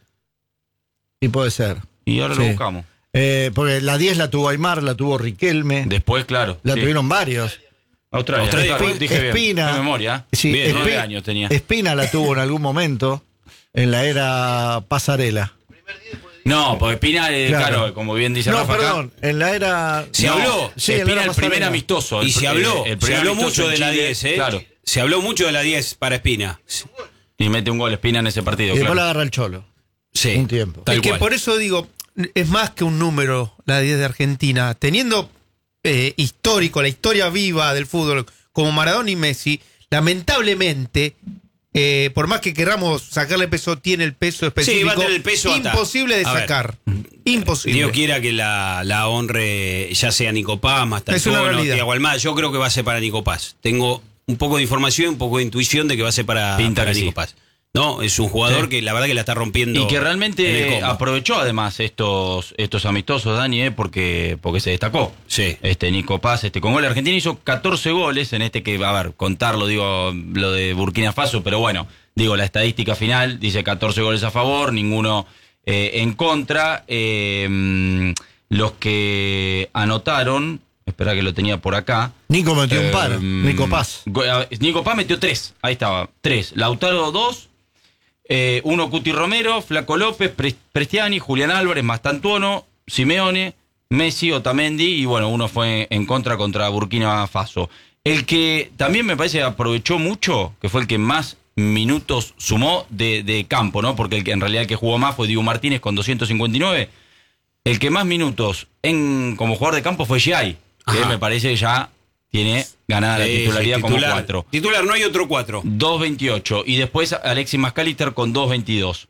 Speaker 2: Y puede ser.
Speaker 13: Y ahora
Speaker 2: Sí.
Speaker 13: lo buscamos.
Speaker 2: Eh, porque la diez la tuvo Aymar, la tuvo Riquelme,
Speaker 13: Después, claro.
Speaker 2: la
Speaker 13: sí.
Speaker 2: tuvieron varios.
Speaker 13: Australia.
Speaker 11: Australia,
Speaker 13: claro,
Speaker 2: Espi-
Speaker 13: dije bien.
Speaker 2: Espina.
Speaker 13: De memoria.
Speaker 2: Sí,
Speaker 13: bien,
Speaker 2: Espi-
Speaker 13: nueve años tenía.
Speaker 2: Espina la tuvo en algún momento en la era Pasarela.
Speaker 13: No, porque Espina, eh,
Speaker 2: Claro.
Speaker 13: claro. como bien dice
Speaker 2: No,
Speaker 13: Rafa acá.
Speaker 2: perdón, en la era.
Speaker 11: Se
Speaker 13: No,
Speaker 11: habló.
Speaker 2: Sí, en la
Speaker 13: Espina
Speaker 2: era
Speaker 13: el primer
Speaker 2: Pasarela.
Speaker 13: amistoso.
Speaker 11: Y
Speaker 13: el
Speaker 11: se
Speaker 13: pr-
Speaker 11: habló,
Speaker 13: el
Speaker 11: se
Speaker 13: primer
Speaker 11: habló
Speaker 13: amistoso
Speaker 11: mucho
Speaker 13: en
Speaker 11: de la
Speaker 13: Chile,
Speaker 11: diez, ¿eh?
Speaker 13: Claro.
Speaker 11: Se habló mucho de la diez para Espina.
Speaker 13: Y mete un gol Espina en ese partido.
Speaker 2: Y después la
Speaker 13: claro.
Speaker 2: agarra el Cholo.
Speaker 11: Sí.
Speaker 2: Un tiempo.
Speaker 11: Tal
Speaker 12: es que
Speaker 11: cual.
Speaker 12: por eso digo, es más que un número la diez de Argentina. Teniendo eh, histórico, la historia viva del fútbol, como Maradona y Messi, lamentablemente Eh, por más que queramos sacarle peso, tiene el peso específico.
Speaker 11: Sí, va a tener el peso hasta-
Speaker 12: imposible de
Speaker 11: A ver.
Speaker 12: sacar. Imposible.
Speaker 11: Dios quiera que la, la honre ya sea Nico Paz,
Speaker 12: Es una
Speaker 11: Mastantuono,
Speaker 12: realidad.
Speaker 11: Tiago Almada. Yo creo que va a ser para Nico Paz. Tengo un poco de información, un poco de intuición de que va a ser para,
Speaker 13: Pinta
Speaker 11: para
Speaker 13: que
Speaker 11: Nico
Speaker 13: sí.
Speaker 11: Paz. No, es un jugador
Speaker 13: Sí.
Speaker 11: que la verdad que la está rompiendo.
Speaker 13: Y que
Speaker 11: en el
Speaker 13: realmente
Speaker 11: combo.
Speaker 13: aprovechó además estos estos amistosos, Dani, eh, porque porque se destacó.
Speaker 11: Sí.
Speaker 13: Este Nico Paz, este con gol Argentina hizo catorce goles en este que, a ver, contarlo, digo, lo de Burkina Faso, pero bueno, digo, la estadística final dice catorce goles a favor, ninguno eh, en contra. Eh, los que anotaron, espera que lo tenía por acá.
Speaker 2: Nico metió un par,
Speaker 13: Eh,
Speaker 2: Nico Paz.
Speaker 13: go- a- Nico Paz metió tres, ahí estaba, tres. Lautaro dos, eh, uno Cuti Romero, Flaco López, Pre- Prestiani, Julián Álvarez, Mastantuono, Simeone, Messi, Otamendi y bueno, uno fue en contra contra Burkina Faso. El que también me parece aprovechó mucho, que fue el que más minutos sumó de, de campo, ¿no? Porque el que en realidad el que jugó más fue Dibu Martínez con doscientos cincuenta y nueve. El que más minutos en como jugador de campo fue Giai, que
Speaker 11: Ajá.
Speaker 13: me parece que ya tiene ganada la
Speaker 11: Sí,
Speaker 13: titularidad
Speaker 11: sí,
Speaker 13: como
Speaker 11: titular.
Speaker 13: cuatro.
Speaker 11: Titular, no hay otro cuatro.
Speaker 13: dos veintiocho. Y después Alexis McAllister con dos veintidós.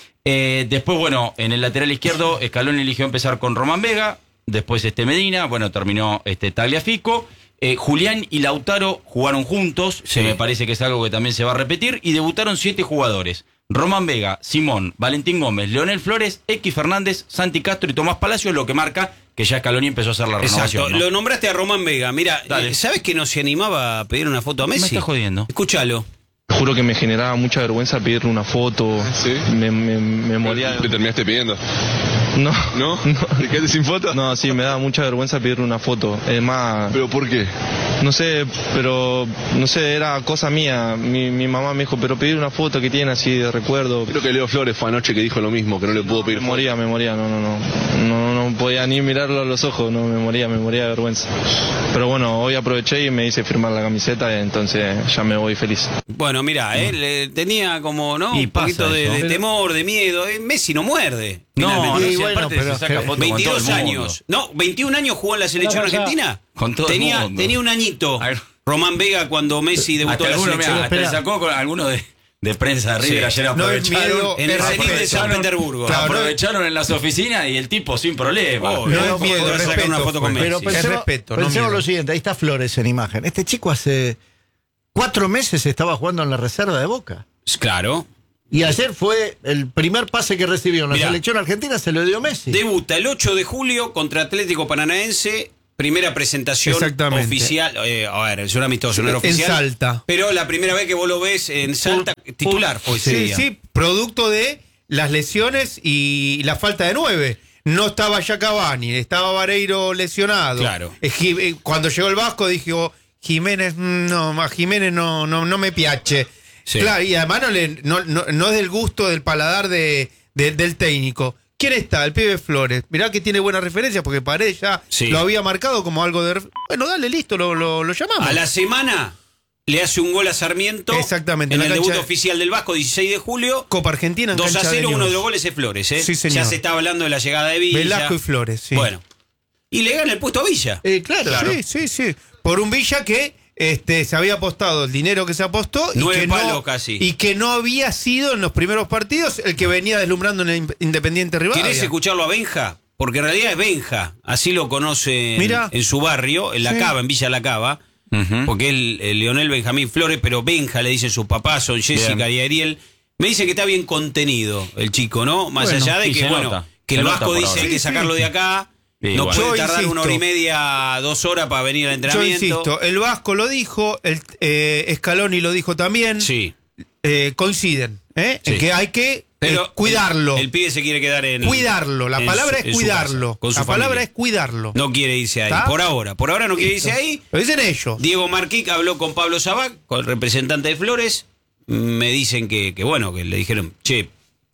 Speaker 13: Eh, después, bueno, en el lateral izquierdo, Scaloni eligió empezar con Román Vega. Después este Medina. Bueno, terminó este Tagliafico. Eh, Julián y Lautaro jugaron juntos.
Speaker 11: Sí.
Speaker 13: Que me parece que es algo que también se va a repetir. Y debutaron siete jugadores: Román Vega, Simón, Valentín Gómez, Leonel Flores, X Fernández, Santi Castro y Tomás Palacios, lo que marca que ya Scaloni empezó a hacer la renovación.
Speaker 11: Exacto.
Speaker 13: ¿no?
Speaker 11: Lo nombraste a Román Vega. Mira,
Speaker 13: Dale.
Speaker 11: eh, ¿sabes que no se animaba a pedir una foto a Messi?
Speaker 13: Me está jodiendo.
Speaker 11: Escúchalo.
Speaker 14: Juro que me generaba mucha vergüenza pedirle una foto.
Speaker 15: ¿Sí?
Speaker 14: Me, me, me moría.
Speaker 15: ¿Le terminaste pidiendo?
Speaker 14: No.
Speaker 15: ¿No? ¿Te quedaste sin foto?
Speaker 14: No, sí, me daba mucha vergüenza pedirle una foto. Es más,
Speaker 15: ¿Pero por qué?
Speaker 14: no sé, pero no sé, era cosa mía. Mi, mi mamá me dijo, pero pedir una foto que tiene así de recuerdo.
Speaker 15: Creo que Leo Flores fue anoche que dijo lo mismo, que no le pudo pedir
Speaker 14: Me
Speaker 15: foto.
Speaker 14: moría, me moría, no, no, no. No, no podía ni mirarlo a los ojos, no, me moría, me moría de vergüenza. Pero bueno, hoy aproveché y me hice firmar la camiseta, entonces ya me voy feliz.
Speaker 11: Bueno, mira, él eh, tenía como, ¿no?
Speaker 13: Y
Speaker 11: un poquito
Speaker 13: pasa
Speaker 11: de,
Speaker 13: eso.
Speaker 11: de
Speaker 13: Pero-
Speaker 11: temor, de miedo. Eh, Messi no muerde.
Speaker 13: No,
Speaker 11: finalmente.
Speaker 13: no,
Speaker 2: Y
Speaker 13: si
Speaker 2: bueno,
Speaker 13: aparte
Speaker 2: pero
Speaker 13: se saca
Speaker 2: que-
Speaker 13: foto con
Speaker 11: veintidós
Speaker 13: todo el mundo.
Speaker 11: años. No, veintiún años jugó en la selección
Speaker 8: Pero ya-
Speaker 11: argentina.
Speaker 13: Con todo el
Speaker 11: tenía,
Speaker 13: mundo.
Speaker 11: tenía un añito.
Speaker 13: A ver.
Speaker 11: Román Vega cuando Messi debutó
Speaker 13: Hasta
Speaker 11: en la
Speaker 13: alguno,
Speaker 11: selección.
Speaker 13: mirá, hasta le
Speaker 2: Espera.
Speaker 13: sacó con alguno de, de prensa de River
Speaker 11: Sí.
Speaker 13: ayer
Speaker 12: No es
Speaker 13: aprovecharon.
Speaker 12: miedo,
Speaker 11: En el
Speaker 12: es
Speaker 11: Zenit de San
Speaker 12: respeto.
Speaker 11: Petersburgo.
Speaker 12: Claro, no es-
Speaker 13: aprovecharon en las oficinas y el tipo sin problema.
Speaker 11: Oh,
Speaker 12: No
Speaker 11: no
Speaker 12: es miedo,
Speaker 11: poder
Speaker 12: es
Speaker 11: sacar una
Speaker 12: respeto,
Speaker 11: foto con
Speaker 12: fue.
Speaker 11: Messi.
Speaker 2: Pero
Speaker 12: Es
Speaker 2: pensemos,
Speaker 12: respeto, no
Speaker 2: pensemos
Speaker 12: miedo.
Speaker 2: lo siguiente, ahí está Flores en imagen. Este chico hace cuatro meses estaba jugando en la reserva de Boca.
Speaker 11: Claro.
Speaker 2: Y ayer fue el primer pase que recibió en la
Speaker 11: Mirá.
Speaker 2: selección argentina, se lo dio Messi.
Speaker 11: Debuta el ocho de julio contra Atlético Paranaense. Primera presentación
Speaker 12: Exactamente.
Speaker 11: oficial. Eh, a ver, es un amistoso, no era
Speaker 12: En
Speaker 11: oficial.
Speaker 12: Salta.
Speaker 11: Pero la primera vez que vos lo ves en Salta, titular fue ese
Speaker 12: Sí,
Speaker 11: día.
Speaker 12: sí, producto de las lesiones y la falta de nueve. No estaba ya Cavani, estaba Vareiro lesionado.
Speaker 11: Claro.
Speaker 12: Eh, Ji- eh, Cuando llegó el Vasco dijo, Jiménez, mm, no, a Jiménez no, no, no me piache.
Speaker 11: Sí.
Speaker 12: Claro, y además no, le- no, no- no es del gusto del paladar de, de- del técnico. ¿Quién está? El pibe Flores. Mirá que tiene buenas referencias porque Paredes ya
Speaker 11: Sí.
Speaker 12: lo había marcado como algo de... ref- Bueno, dale, listo, lo, lo, lo llamamos.
Speaker 11: A la semana le hace un gol a Sarmiento.
Speaker 12: Exactamente,
Speaker 11: En
Speaker 12: en
Speaker 11: el
Speaker 12: la
Speaker 11: debut
Speaker 12: cancha-
Speaker 11: oficial del Vasco, dieciséis de julio.
Speaker 12: Copa Argentina en
Speaker 11: dos a
Speaker 12: cancha de
Speaker 11: cero, uno
Speaker 12: News.
Speaker 11: de los goles es Flores, ¿eh?
Speaker 12: Sí, señor.
Speaker 11: Ya se está hablando de la llegada de Villa.
Speaker 12: Velasco y Flores, sí.
Speaker 11: Bueno. Y le gana el puesto a Villa.
Speaker 2: Eh, claro.
Speaker 12: Sí, sí, sí. Por un Villa que este, se había apostado el dinero que se apostó y
Speaker 11: Nueve
Speaker 12: que,
Speaker 11: palos
Speaker 12: no,
Speaker 11: casi.
Speaker 12: y que no había sido en los primeros partidos el que venía deslumbrando en el In- Independiente Rivadavia.
Speaker 11: ¿Querés escucharlo a Benja? Porque en realidad es Benja. Así lo conoce
Speaker 12: Mirá.
Speaker 11: en su barrio, en La
Speaker 12: Sí.
Speaker 11: Cava, en Villa La Cava.
Speaker 13: Ujú.
Speaker 11: Porque él, el Leonel Benjamín Flores, pero Benja le dicen sus papás, son Jessica
Speaker 13: Bien.
Speaker 11: y Ariel. Me dice que está bien contenido el chico, ¿no? Más
Speaker 12: Bueno,
Speaker 11: allá de
Speaker 13: sí,
Speaker 11: que,
Speaker 13: se
Speaker 11: bueno,
Speaker 13: nota.
Speaker 11: que
Speaker 13: Se
Speaker 11: el
Speaker 13: nota
Speaker 11: Vasco
Speaker 13: por
Speaker 11: dice
Speaker 13: ahora.
Speaker 11: hay que
Speaker 12: Sí,
Speaker 11: sacarlo
Speaker 12: sí.
Speaker 11: de acá.
Speaker 13: Sí,
Speaker 11: no
Speaker 13: bueno.
Speaker 11: puede
Speaker 12: Yo
Speaker 11: tardar
Speaker 12: insisto.
Speaker 11: una hora y media, dos horas para venir al
Speaker 12: Yo
Speaker 11: entrenamiento.
Speaker 12: insisto, el Vasco lo dijo, el eh, Scaloni lo dijo también.
Speaker 11: Sí.
Speaker 12: Eh, coinciden, ¿eh?
Speaker 11: Sí.
Speaker 12: En que hay que
Speaker 11: Pero
Speaker 12: eh, cuidarlo.
Speaker 11: El, el pibe se quiere quedar en.
Speaker 12: cuidarlo. La
Speaker 11: en
Speaker 12: palabra
Speaker 11: su- en
Speaker 12: es
Speaker 11: su
Speaker 12: cuidarlo.
Speaker 11: casa, con su
Speaker 12: La palabra
Speaker 11: familia.
Speaker 12: es cuidarlo.
Speaker 11: No quiere irse ahí.
Speaker 12: ¿Está?
Speaker 11: Por ahora. Por ahora no quiere
Speaker 12: Listo.
Speaker 11: irse ahí.
Speaker 12: Lo dicen ellos.
Speaker 11: Diego Marquic habló con Pablo Sabac, con el representante de Flores. Me dicen que, que bueno, que le dijeron, che,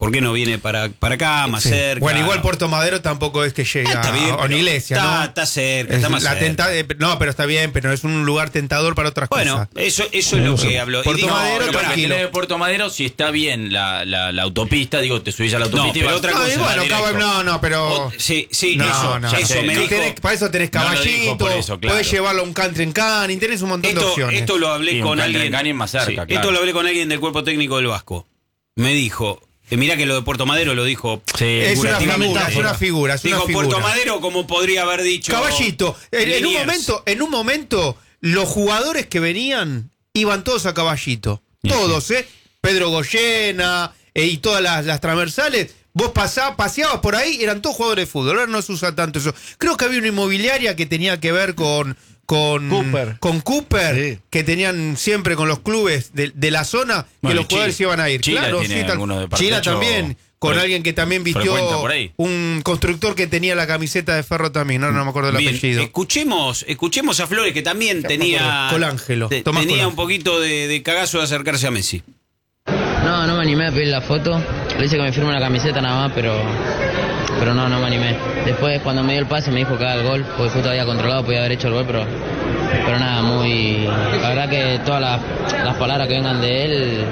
Speaker 11: ¿por qué no viene para, para acá, más
Speaker 12: Sí.
Speaker 11: cerca?
Speaker 12: Bueno, igual Puerto Madero tampoco es que llega
Speaker 11: Está bien,
Speaker 12: a una
Speaker 11: pero
Speaker 12: iglesia,
Speaker 11: está,
Speaker 12: ¿no?
Speaker 11: está cerca,
Speaker 12: Es
Speaker 11: está más
Speaker 12: la
Speaker 11: cerca.
Speaker 12: tenta- eh, no, pero está bien, pero es un lugar tentador para otras
Speaker 11: Bueno,
Speaker 12: cosas.
Speaker 11: eso, eso es lo que hablo. Y
Speaker 12: Puerto
Speaker 11: digo,
Speaker 12: Madero,
Speaker 11: pero pará,
Speaker 12: tranquilo.
Speaker 13: de Puerto Madero, si está bien la, la, la autopista, digo, te subís a la autopista
Speaker 11: No,
Speaker 13: y
Speaker 11: pero
Speaker 13: vas-
Speaker 11: otra
Speaker 12: No,
Speaker 11: cosa.
Speaker 12: y bueno,
Speaker 13: directo.
Speaker 12: cabo- no, no, pero...
Speaker 11: O- sí, sí,
Speaker 12: No,
Speaker 11: eso,
Speaker 12: no,
Speaker 11: eso
Speaker 12: no.
Speaker 11: me
Speaker 12: No
Speaker 11: dijo.
Speaker 12: tenés- para eso tenés
Speaker 13: No lo
Speaker 12: caballito,
Speaker 13: dijo por eso, claro.
Speaker 12: podés llevarlo a un country en Canning, tenés un montón de
Speaker 11: Esto,
Speaker 12: opciones.
Speaker 11: esto lo hablé
Speaker 13: Sí, un
Speaker 11: con
Speaker 13: country
Speaker 11: alguien.
Speaker 13: en Canning más cerca,
Speaker 11: Sí,
Speaker 13: claro.
Speaker 11: Esto lo hablé con alguien del cuerpo técnico del Vasco. Me dijo, eh, mirá que lo de Puerto Madero lo dijo.
Speaker 13: Sí,
Speaker 12: Es una
Speaker 11: figurativamente.
Speaker 12: figura, es una figura, es una
Speaker 11: Dijo
Speaker 12: figura.
Speaker 11: Puerto Madero, como podría haber dicho.
Speaker 12: Caballito, en, en un
Speaker 11: Liniers.
Speaker 12: momento, en un momento, los jugadores que venían iban todos a Caballito. Todos, ¿eh? Pedro Goyena eh, y todas las, las transversales. Vos pasá, paseabas por ahí, eran todos jugadores de fútbol. Ahora no se usa tanto eso. Creo que había una inmobiliaria que tenía que ver con. Con
Speaker 2: Cooper.
Speaker 12: con Cooper,
Speaker 2: Sí.
Speaker 12: que tenían siempre con los clubes de, de la zona, que
Speaker 13: Bueno,
Speaker 12: los jugadores
Speaker 13: Chile-
Speaker 12: iban a ir.
Speaker 13: Chile
Speaker 12: claro,
Speaker 13: tiene
Speaker 12: sí, tal-
Speaker 13: algunos de
Speaker 12: Chile
Speaker 13: Partecho
Speaker 12: también, con
Speaker 13: fre-
Speaker 12: alguien que también vistió
Speaker 13: frecuenta por ahí.
Speaker 12: un constructor que tenía la camiseta de Ferro también. No, no me acuerdo el
Speaker 11: Bien,
Speaker 12: apellido.
Speaker 11: escuchemos, escuchemos a Flores, que también
Speaker 12: Ya me
Speaker 11: tenía.
Speaker 12: acuerdo. Colangelo,
Speaker 11: te-
Speaker 12: Tomás
Speaker 11: tenía
Speaker 12: Colangelo.
Speaker 11: un poquito de, de cagazo de acercarse a Messi.
Speaker 16: No, no me animé a pedir la foto. Le hice que me firme una camiseta nada más, pero pero no, no me animé. Después, cuando me dio el pase, me dijo que haga el gol, porque justo había controlado, podía haber hecho el gol, pero pero nada, muy... La verdad que todas las, las palabras que vengan de él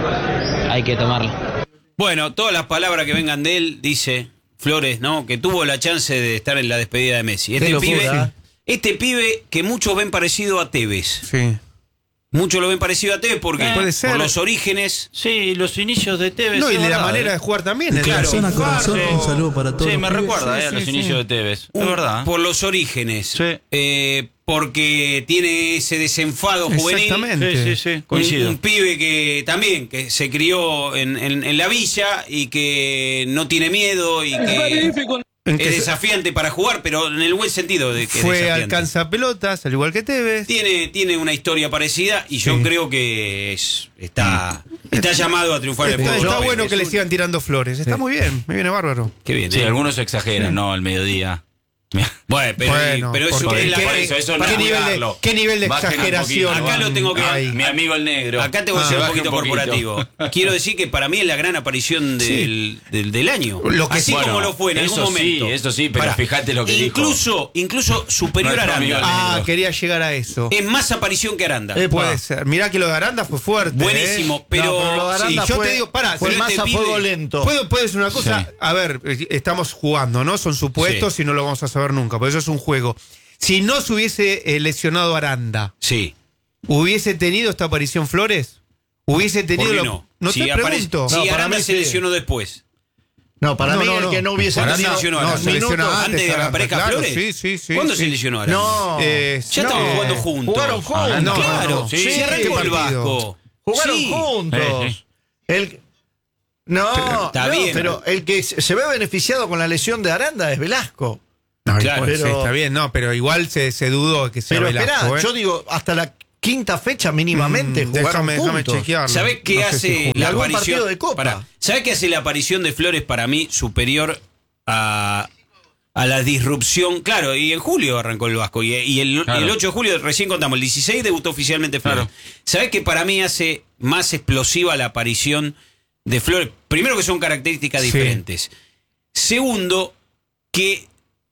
Speaker 16: hay que tomarlas.
Speaker 11: Bueno, todas las palabras que vengan de él, dice Flores, ¿no? Que tuvo la chance de estar en la despedida de Messi. Este
Speaker 2: Qué
Speaker 11: pibe,
Speaker 2: locura.
Speaker 11: este pibe que muchos ven parecido a Tevez.
Speaker 12: Sí.
Speaker 11: Muchos lo ven parecido a Tevez porque
Speaker 12: Puede ser.
Speaker 11: por los orígenes.
Speaker 13: Sí, los inicios de Tevez.
Speaker 12: No, y
Speaker 13: es
Speaker 12: de la
Speaker 13: verdad,
Speaker 12: manera
Speaker 13: eh.
Speaker 12: de jugar también. el
Speaker 11: Claro.
Speaker 12: de
Speaker 17: Corazón a corazón,
Speaker 12: Farre.
Speaker 17: un saludo para todos.
Speaker 13: Sí,
Speaker 17: los
Speaker 13: me
Speaker 17: pibes.
Speaker 13: recuerda
Speaker 12: sí,
Speaker 13: eh, a los
Speaker 12: sí,
Speaker 13: inicios
Speaker 12: sí.
Speaker 13: de Tevez.
Speaker 11: un-
Speaker 13: Es verdad.
Speaker 11: Por los orígenes.
Speaker 13: Sí.
Speaker 11: Eh, porque tiene ese desenfado juvenil.
Speaker 12: Exactamente.
Speaker 13: Sí, sí, sí,
Speaker 11: Un,
Speaker 13: coincido.
Speaker 11: un pibe que también que se crió en, en- en la villa y que no tiene miedo y que
Speaker 12: En que
Speaker 11: es
Speaker 12: se-
Speaker 11: desafiante para jugar, pero en el buen sentido de que es
Speaker 12: fue
Speaker 11: desafiante.
Speaker 12: alcanza pelotas, al igual que Tevez.
Speaker 11: Tiene, tiene una historia parecida y yo
Speaker 12: Sí.
Speaker 11: creo que es- está, está llamado a triunfar en el
Speaker 12: Está,
Speaker 11: fútbol.
Speaker 12: está
Speaker 11: Yo-
Speaker 12: bueno
Speaker 11: es
Speaker 12: que le
Speaker 11: un-
Speaker 12: sigan tirando flores. Está muy bien, me viene bárbaro.
Speaker 11: Qué bien.
Speaker 13: Sí,
Speaker 11: ¿eh?
Speaker 13: algunos exageran, ¿no? Al mediodía.
Speaker 11: Bueno, pero,
Speaker 12: Bueno,
Speaker 11: pero eso
Speaker 12: porque
Speaker 11: es la
Speaker 12: ¿qué-
Speaker 11: por
Speaker 13: eso, eso
Speaker 12: ¿qué
Speaker 13: no es
Speaker 12: nivel de-
Speaker 13: cuidarlo.
Speaker 12: qué nivel de
Speaker 13: Bajen un
Speaker 12: exageración?
Speaker 13: poquito,
Speaker 11: Acá
Speaker 13: va.
Speaker 11: lo tengo que-
Speaker 12: Ay.
Speaker 13: Mi amigo el negro.
Speaker 11: Acá te voy a
Speaker 12: Ah,
Speaker 11: ser un
Speaker 13: baje
Speaker 11: poquito
Speaker 13: un poquito.
Speaker 11: corporativo. Quiero decir que para mí es la gran aparición del, del, del año.
Speaker 12: Lo que
Speaker 11: Así
Speaker 12: sí-
Speaker 11: como
Speaker 13: Bueno,
Speaker 11: lo fue en algún
Speaker 13: eso sí,
Speaker 11: momento.
Speaker 13: eso sí, pero
Speaker 11: Pará.
Speaker 13: fíjate lo que dijo.
Speaker 11: incluso, Incluso superior a
Speaker 13: Nuestro amigo
Speaker 11: Aranda.
Speaker 13: el
Speaker 12: Ah,
Speaker 13: negro.
Speaker 12: quería llegar a eso.
Speaker 11: Es más aparición que Aranda.
Speaker 2: Eh,
Speaker 12: Puede ser. Mirá que lo de Aranda fue fuerte.
Speaker 11: Buenísimo,
Speaker 12: ¿eh?
Speaker 11: pero,
Speaker 2: No, pero lo de
Speaker 11: sí,
Speaker 2: Aranda
Speaker 12: yo
Speaker 2: fue-
Speaker 12: te digo, pará,
Speaker 2: fue
Speaker 12: pero
Speaker 2: más
Speaker 11: este
Speaker 2: a
Speaker 11: pibe-
Speaker 2: fuego lento.
Speaker 12: ¿Puedo, puedo decir una cosa?
Speaker 13: Sí.
Speaker 12: A ver, eh, estamos jugando, ¿no? Son supuestos y no lo vamos a saber nunca, por eso es un juego. Si no se hubiese eh, lesionado Aranda,
Speaker 11: Sí.
Speaker 12: ¿hubiese tenido esta aparición Flores? ¿Hubiese tenido
Speaker 11: ¿Por qué
Speaker 12: lo-
Speaker 11: no?
Speaker 12: No
Speaker 11: si
Speaker 12: te
Speaker 11: aparece-
Speaker 12: pregunto.
Speaker 11: si
Speaker 2: No, para
Speaker 11: Aranda
Speaker 2: mí
Speaker 11: se
Speaker 2: sí.
Speaker 11: lesionó después.
Speaker 2: No, para
Speaker 12: No,
Speaker 2: mí
Speaker 12: no,
Speaker 2: el
Speaker 12: no.
Speaker 2: que no hubiese
Speaker 11: ¿Cuándo se
Speaker 2: tenido
Speaker 11: lesionó
Speaker 12: No,
Speaker 11: Aranda?
Speaker 12: se lesionó
Speaker 11: Minutos
Speaker 12: antes,
Speaker 11: antes de que
Speaker 12: Aranda,
Speaker 11: aparezca
Speaker 12: claro,
Speaker 11: Flores.
Speaker 12: sí, sí, sí,
Speaker 11: ¿Cuándo
Speaker 12: sí.
Speaker 11: se lesionó Aranda?
Speaker 2: No.
Speaker 12: Eh,
Speaker 11: Ya estaban
Speaker 12: no.
Speaker 11: jugando juntos.
Speaker 2: Jugaron juntos.
Speaker 13: Ah, no,
Speaker 11: claro,
Speaker 13: no,
Speaker 11: sí,
Speaker 12: sí,
Speaker 11: se arrancó
Speaker 12: ¿qué
Speaker 11: el
Speaker 12: partido?
Speaker 11: Vasco.
Speaker 2: Jugaron
Speaker 11: Sí.
Speaker 2: juntos.
Speaker 13: Sí, sí.
Speaker 2: El, no,
Speaker 11: Está
Speaker 2: no,
Speaker 11: bien.
Speaker 2: pero el que se ve beneficiado con la lesión de Aranda es Velasco.
Speaker 12: No,
Speaker 11: Claro,
Speaker 12: puede ser,
Speaker 2: pero-
Speaker 12: está bien, no, pero igual se, se dudó que sea
Speaker 2: Pero
Speaker 12: Velasco,
Speaker 2: esperá,
Speaker 12: ¿eh?
Speaker 2: yo digo, hasta la quinta fecha mínimamente
Speaker 12: Mm,
Speaker 2: jugaron
Speaker 12: déjame, déjame
Speaker 2: juntos.
Speaker 12: chequearlo.
Speaker 11: ¿Sabés qué
Speaker 12: No sé
Speaker 11: hace
Speaker 12: si juntos.
Speaker 11: la
Speaker 2: algún
Speaker 11: aparición?
Speaker 2: partido de Copa.
Speaker 11: Pará. ¿Sabés qué hace la aparición de Flores para mí superior a, a la disrupción? Claro, y en julio arrancó el Vasco. Y, y el,
Speaker 13: Claro.
Speaker 11: y el ocho de julio, recién contamos, el dieciséis debutó oficialmente Flores.
Speaker 13: Claro.
Speaker 11: ¿Sabés qué para mí hace más explosiva la aparición de Flores? Primero, que son características
Speaker 12: Sí.
Speaker 11: diferentes. Segundo, que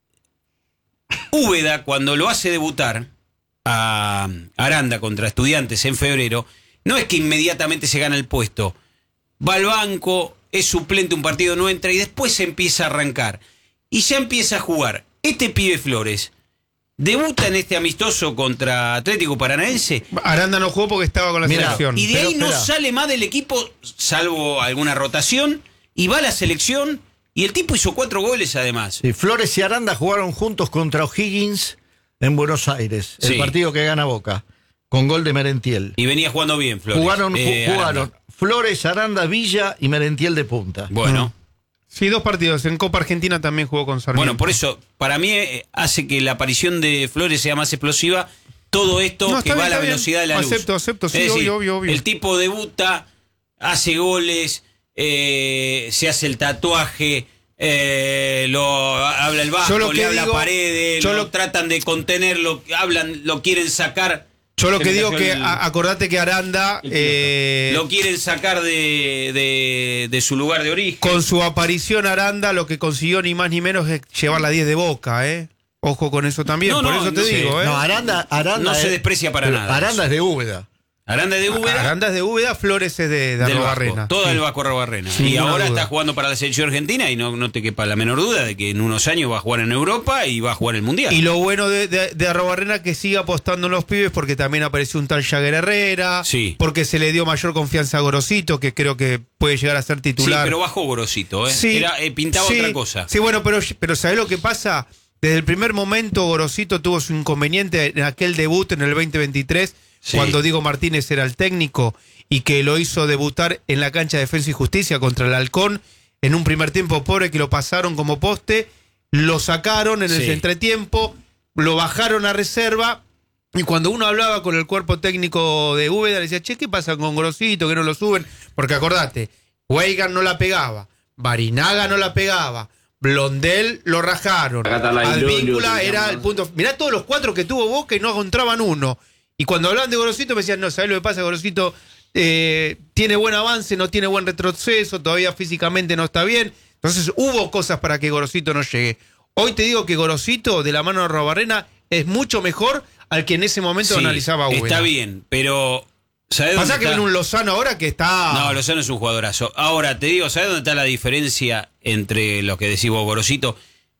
Speaker 11: Úbeda, cuando lo hace debutar a Aranda contra Estudiantes en febrero, no es que inmediatamente se gana el puesto. Va al banco, es suplente un partido, no entra y después se empieza a arrancar. Y ya empieza a jugar. Este pibe Flores debuta en este amistoso contra Atlético Paranaense.
Speaker 12: Aranda no jugó porque estaba con la
Speaker 2: Mirá,
Speaker 12: selección.
Speaker 11: Y de
Speaker 2: Pero
Speaker 11: ahí no
Speaker 2: espera.
Speaker 11: sale más del equipo, salvo alguna rotación, y va a la selección. Y el tipo hizo cuatro goles además.
Speaker 2: Sí, Flores y Aranda jugaron juntos contra O'Higgins en Buenos Aires, el
Speaker 11: Sí.
Speaker 2: partido que gana Boca, con gol de Merentiel.
Speaker 11: Y venía jugando bien, Flores.
Speaker 2: Jugaron,
Speaker 11: Eh,
Speaker 2: ju- jugaron
Speaker 11: Aranda.
Speaker 2: Flores, Aranda, Villa y Merentiel de punta.
Speaker 11: Bueno.
Speaker 12: Sí, dos partidos. En Copa Argentina también jugó con Sarmiento.
Speaker 11: Bueno, por eso, para mí eh, hace que la aparición de Flores sea más explosiva. Todo esto
Speaker 12: No, está
Speaker 11: que va
Speaker 12: bien,
Speaker 11: a la
Speaker 12: está bien.
Speaker 11: velocidad de la luz.
Speaker 12: Acepto, acepto, sí,
Speaker 11: Es decir,
Speaker 12: obvio, obvio, obvio.
Speaker 11: El tipo debuta, hace goles, eh, se hace el tatuaje, eh, lo habla el
Speaker 12: Yo
Speaker 11: Vasco,
Speaker 12: lo
Speaker 11: le
Speaker 12: que
Speaker 11: habla
Speaker 12: digo-
Speaker 11: Paredes,
Speaker 12: yo
Speaker 11: lo
Speaker 12: lo-
Speaker 11: tratan de contenerlo, hablan, lo quieren sacar.
Speaker 12: Yo lo
Speaker 11: Se
Speaker 12: que
Speaker 11: le
Speaker 12: digo
Speaker 11: cayó
Speaker 12: que
Speaker 11: el-
Speaker 12: a- acordate que Aranda eh,
Speaker 11: Lo quieren sacar de, de, de su lugar de origen.
Speaker 12: con su aparición Aranda lo que consiguió ni más ni menos es llevar la diez de Boca, ¿eh? Ojo con eso también,
Speaker 11: No,
Speaker 12: por
Speaker 11: no,
Speaker 12: eso te
Speaker 11: no sé.
Speaker 12: digo, ¿eh?
Speaker 2: No, Aranda, Aranda
Speaker 11: No se
Speaker 2: es-
Speaker 11: desprecia para
Speaker 2: pero
Speaker 11: nada
Speaker 2: Aranda
Speaker 11: eso.
Speaker 2: es de Úbeda.
Speaker 11: Aranda es de Úbeda.
Speaker 12: Aranda es de Úbeda, Flores es de, de
Speaker 11: Del Vasco,
Speaker 12: Arrobarrena.
Speaker 11: todo
Speaker 12: Sí.
Speaker 11: el Vasco Arrobarrena.
Speaker 12: Sin
Speaker 11: Y
Speaker 12: ninguna
Speaker 11: ahora
Speaker 12: duda.
Speaker 11: está jugando para la selección argentina y no, no te quepa la menor duda de que en unos años va a jugar en Europa y va a jugar el Mundial.
Speaker 12: Y lo bueno de, de, de Arrobarrena que sigue apostando en los pibes porque también apareció un tal Jagger Herrera,
Speaker 11: Sí.
Speaker 12: porque se le dio mayor confianza a Gorosito, que creo que puede llegar a ser
Speaker 11: Sí,
Speaker 12: titular.
Speaker 11: pero bajó Gorosito, ¿eh?
Speaker 12: Sí,
Speaker 11: Era, eh, pintaba
Speaker 12: sí,
Speaker 11: otra cosa.
Speaker 12: Sí, bueno, pero, pero ¿sabés lo que pasa? Desde el primer momento Gorosito tuvo su inconveniente en aquel debut en el veinte veintitrés,
Speaker 11: Sí.
Speaker 12: cuando Diego Martínez era el técnico y que lo hizo debutar en la cancha de Defensa y Justicia contra el Halcón en un primer tiempo pobre que lo pasaron como poste, lo sacaron en el
Speaker 11: Sí.
Speaker 12: entretiempo, lo bajaron a reserva. Y cuando uno hablaba con el cuerpo técnico de Úbeda, le decía, che, ¿qué pasa con Gorosito? Que no lo suben. Porque acordate, Weigan no la pegaba, Barinaga no la pegaba, Blondel lo rajaron,
Speaker 13: Acá está la
Speaker 12: Advíncula
Speaker 13: Ilunio,
Speaker 12: era
Speaker 13: se
Speaker 12: el punto. Mirá todos los cuatro que tuvo Boca y no encontraban uno. Y cuando hablaban de Gorosito me decían, no, ¿sabés lo que pasa? Gorosito eh, tiene buen avance, no tiene buen retroceso, todavía físicamente no está bien. Entonces hubo cosas para que Gorosito no llegue. Hoy te digo que Gorosito, de la mano de Arrobarrena, es mucho mejor al que en ese momento
Speaker 11: Sí,
Speaker 12: analizaba Úbeda.
Speaker 11: está bien, pero ¿sabés dónde
Speaker 12: Pasa que
Speaker 11: está?
Speaker 12: viene un Lozano ahora que está...
Speaker 11: No, Lozano es un jugadorazo. Ahora, te digo, ¿sabes dónde está la diferencia entre lo que decís vos, Gorosito?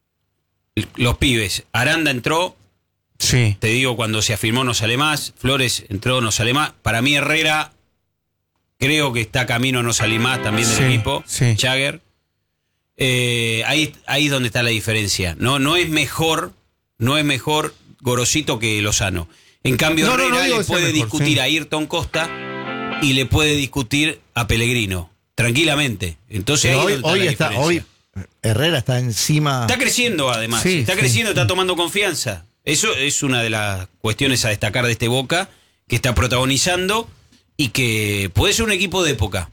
Speaker 11: Los pibes. Aranda entró.
Speaker 12: Sí.
Speaker 11: Te digo, cuando se afirmó no sale más. Flores entró, no sale más. Para mí, Herrera, creo que está camino a no salir más también del
Speaker 12: Sí,
Speaker 11: equipo.
Speaker 12: sí.
Speaker 11: Jagger. Eh, ahí, ahí es donde está la diferencia. No, no es mejor, no es mejor Gorosito que Lozano. En cambio,
Speaker 12: No, no, no
Speaker 11: Herrera
Speaker 12: digo
Speaker 11: le
Speaker 12: que sea
Speaker 11: puede
Speaker 12: mejor,
Speaker 11: discutir
Speaker 12: sí.
Speaker 11: a Ayrton Costa y le puede discutir a Pellegrino. Tranquilamente. Entonces,
Speaker 2: Pero
Speaker 11: ahí
Speaker 2: hoy,
Speaker 11: es donde
Speaker 2: hoy
Speaker 11: la
Speaker 2: está,
Speaker 11: diferencia.
Speaker 2: hoy Herrera está encima.
Speaker 11: Está creciendo además,
Speaker 2: Sí,
Speaker 11: está
Speaker 2: sí.
Speaker 11: creciendo, está tomando confianza. Eso es una de las cuestiones a destacar de este Boca, que está protagonizando y que puede ser un equipo de época.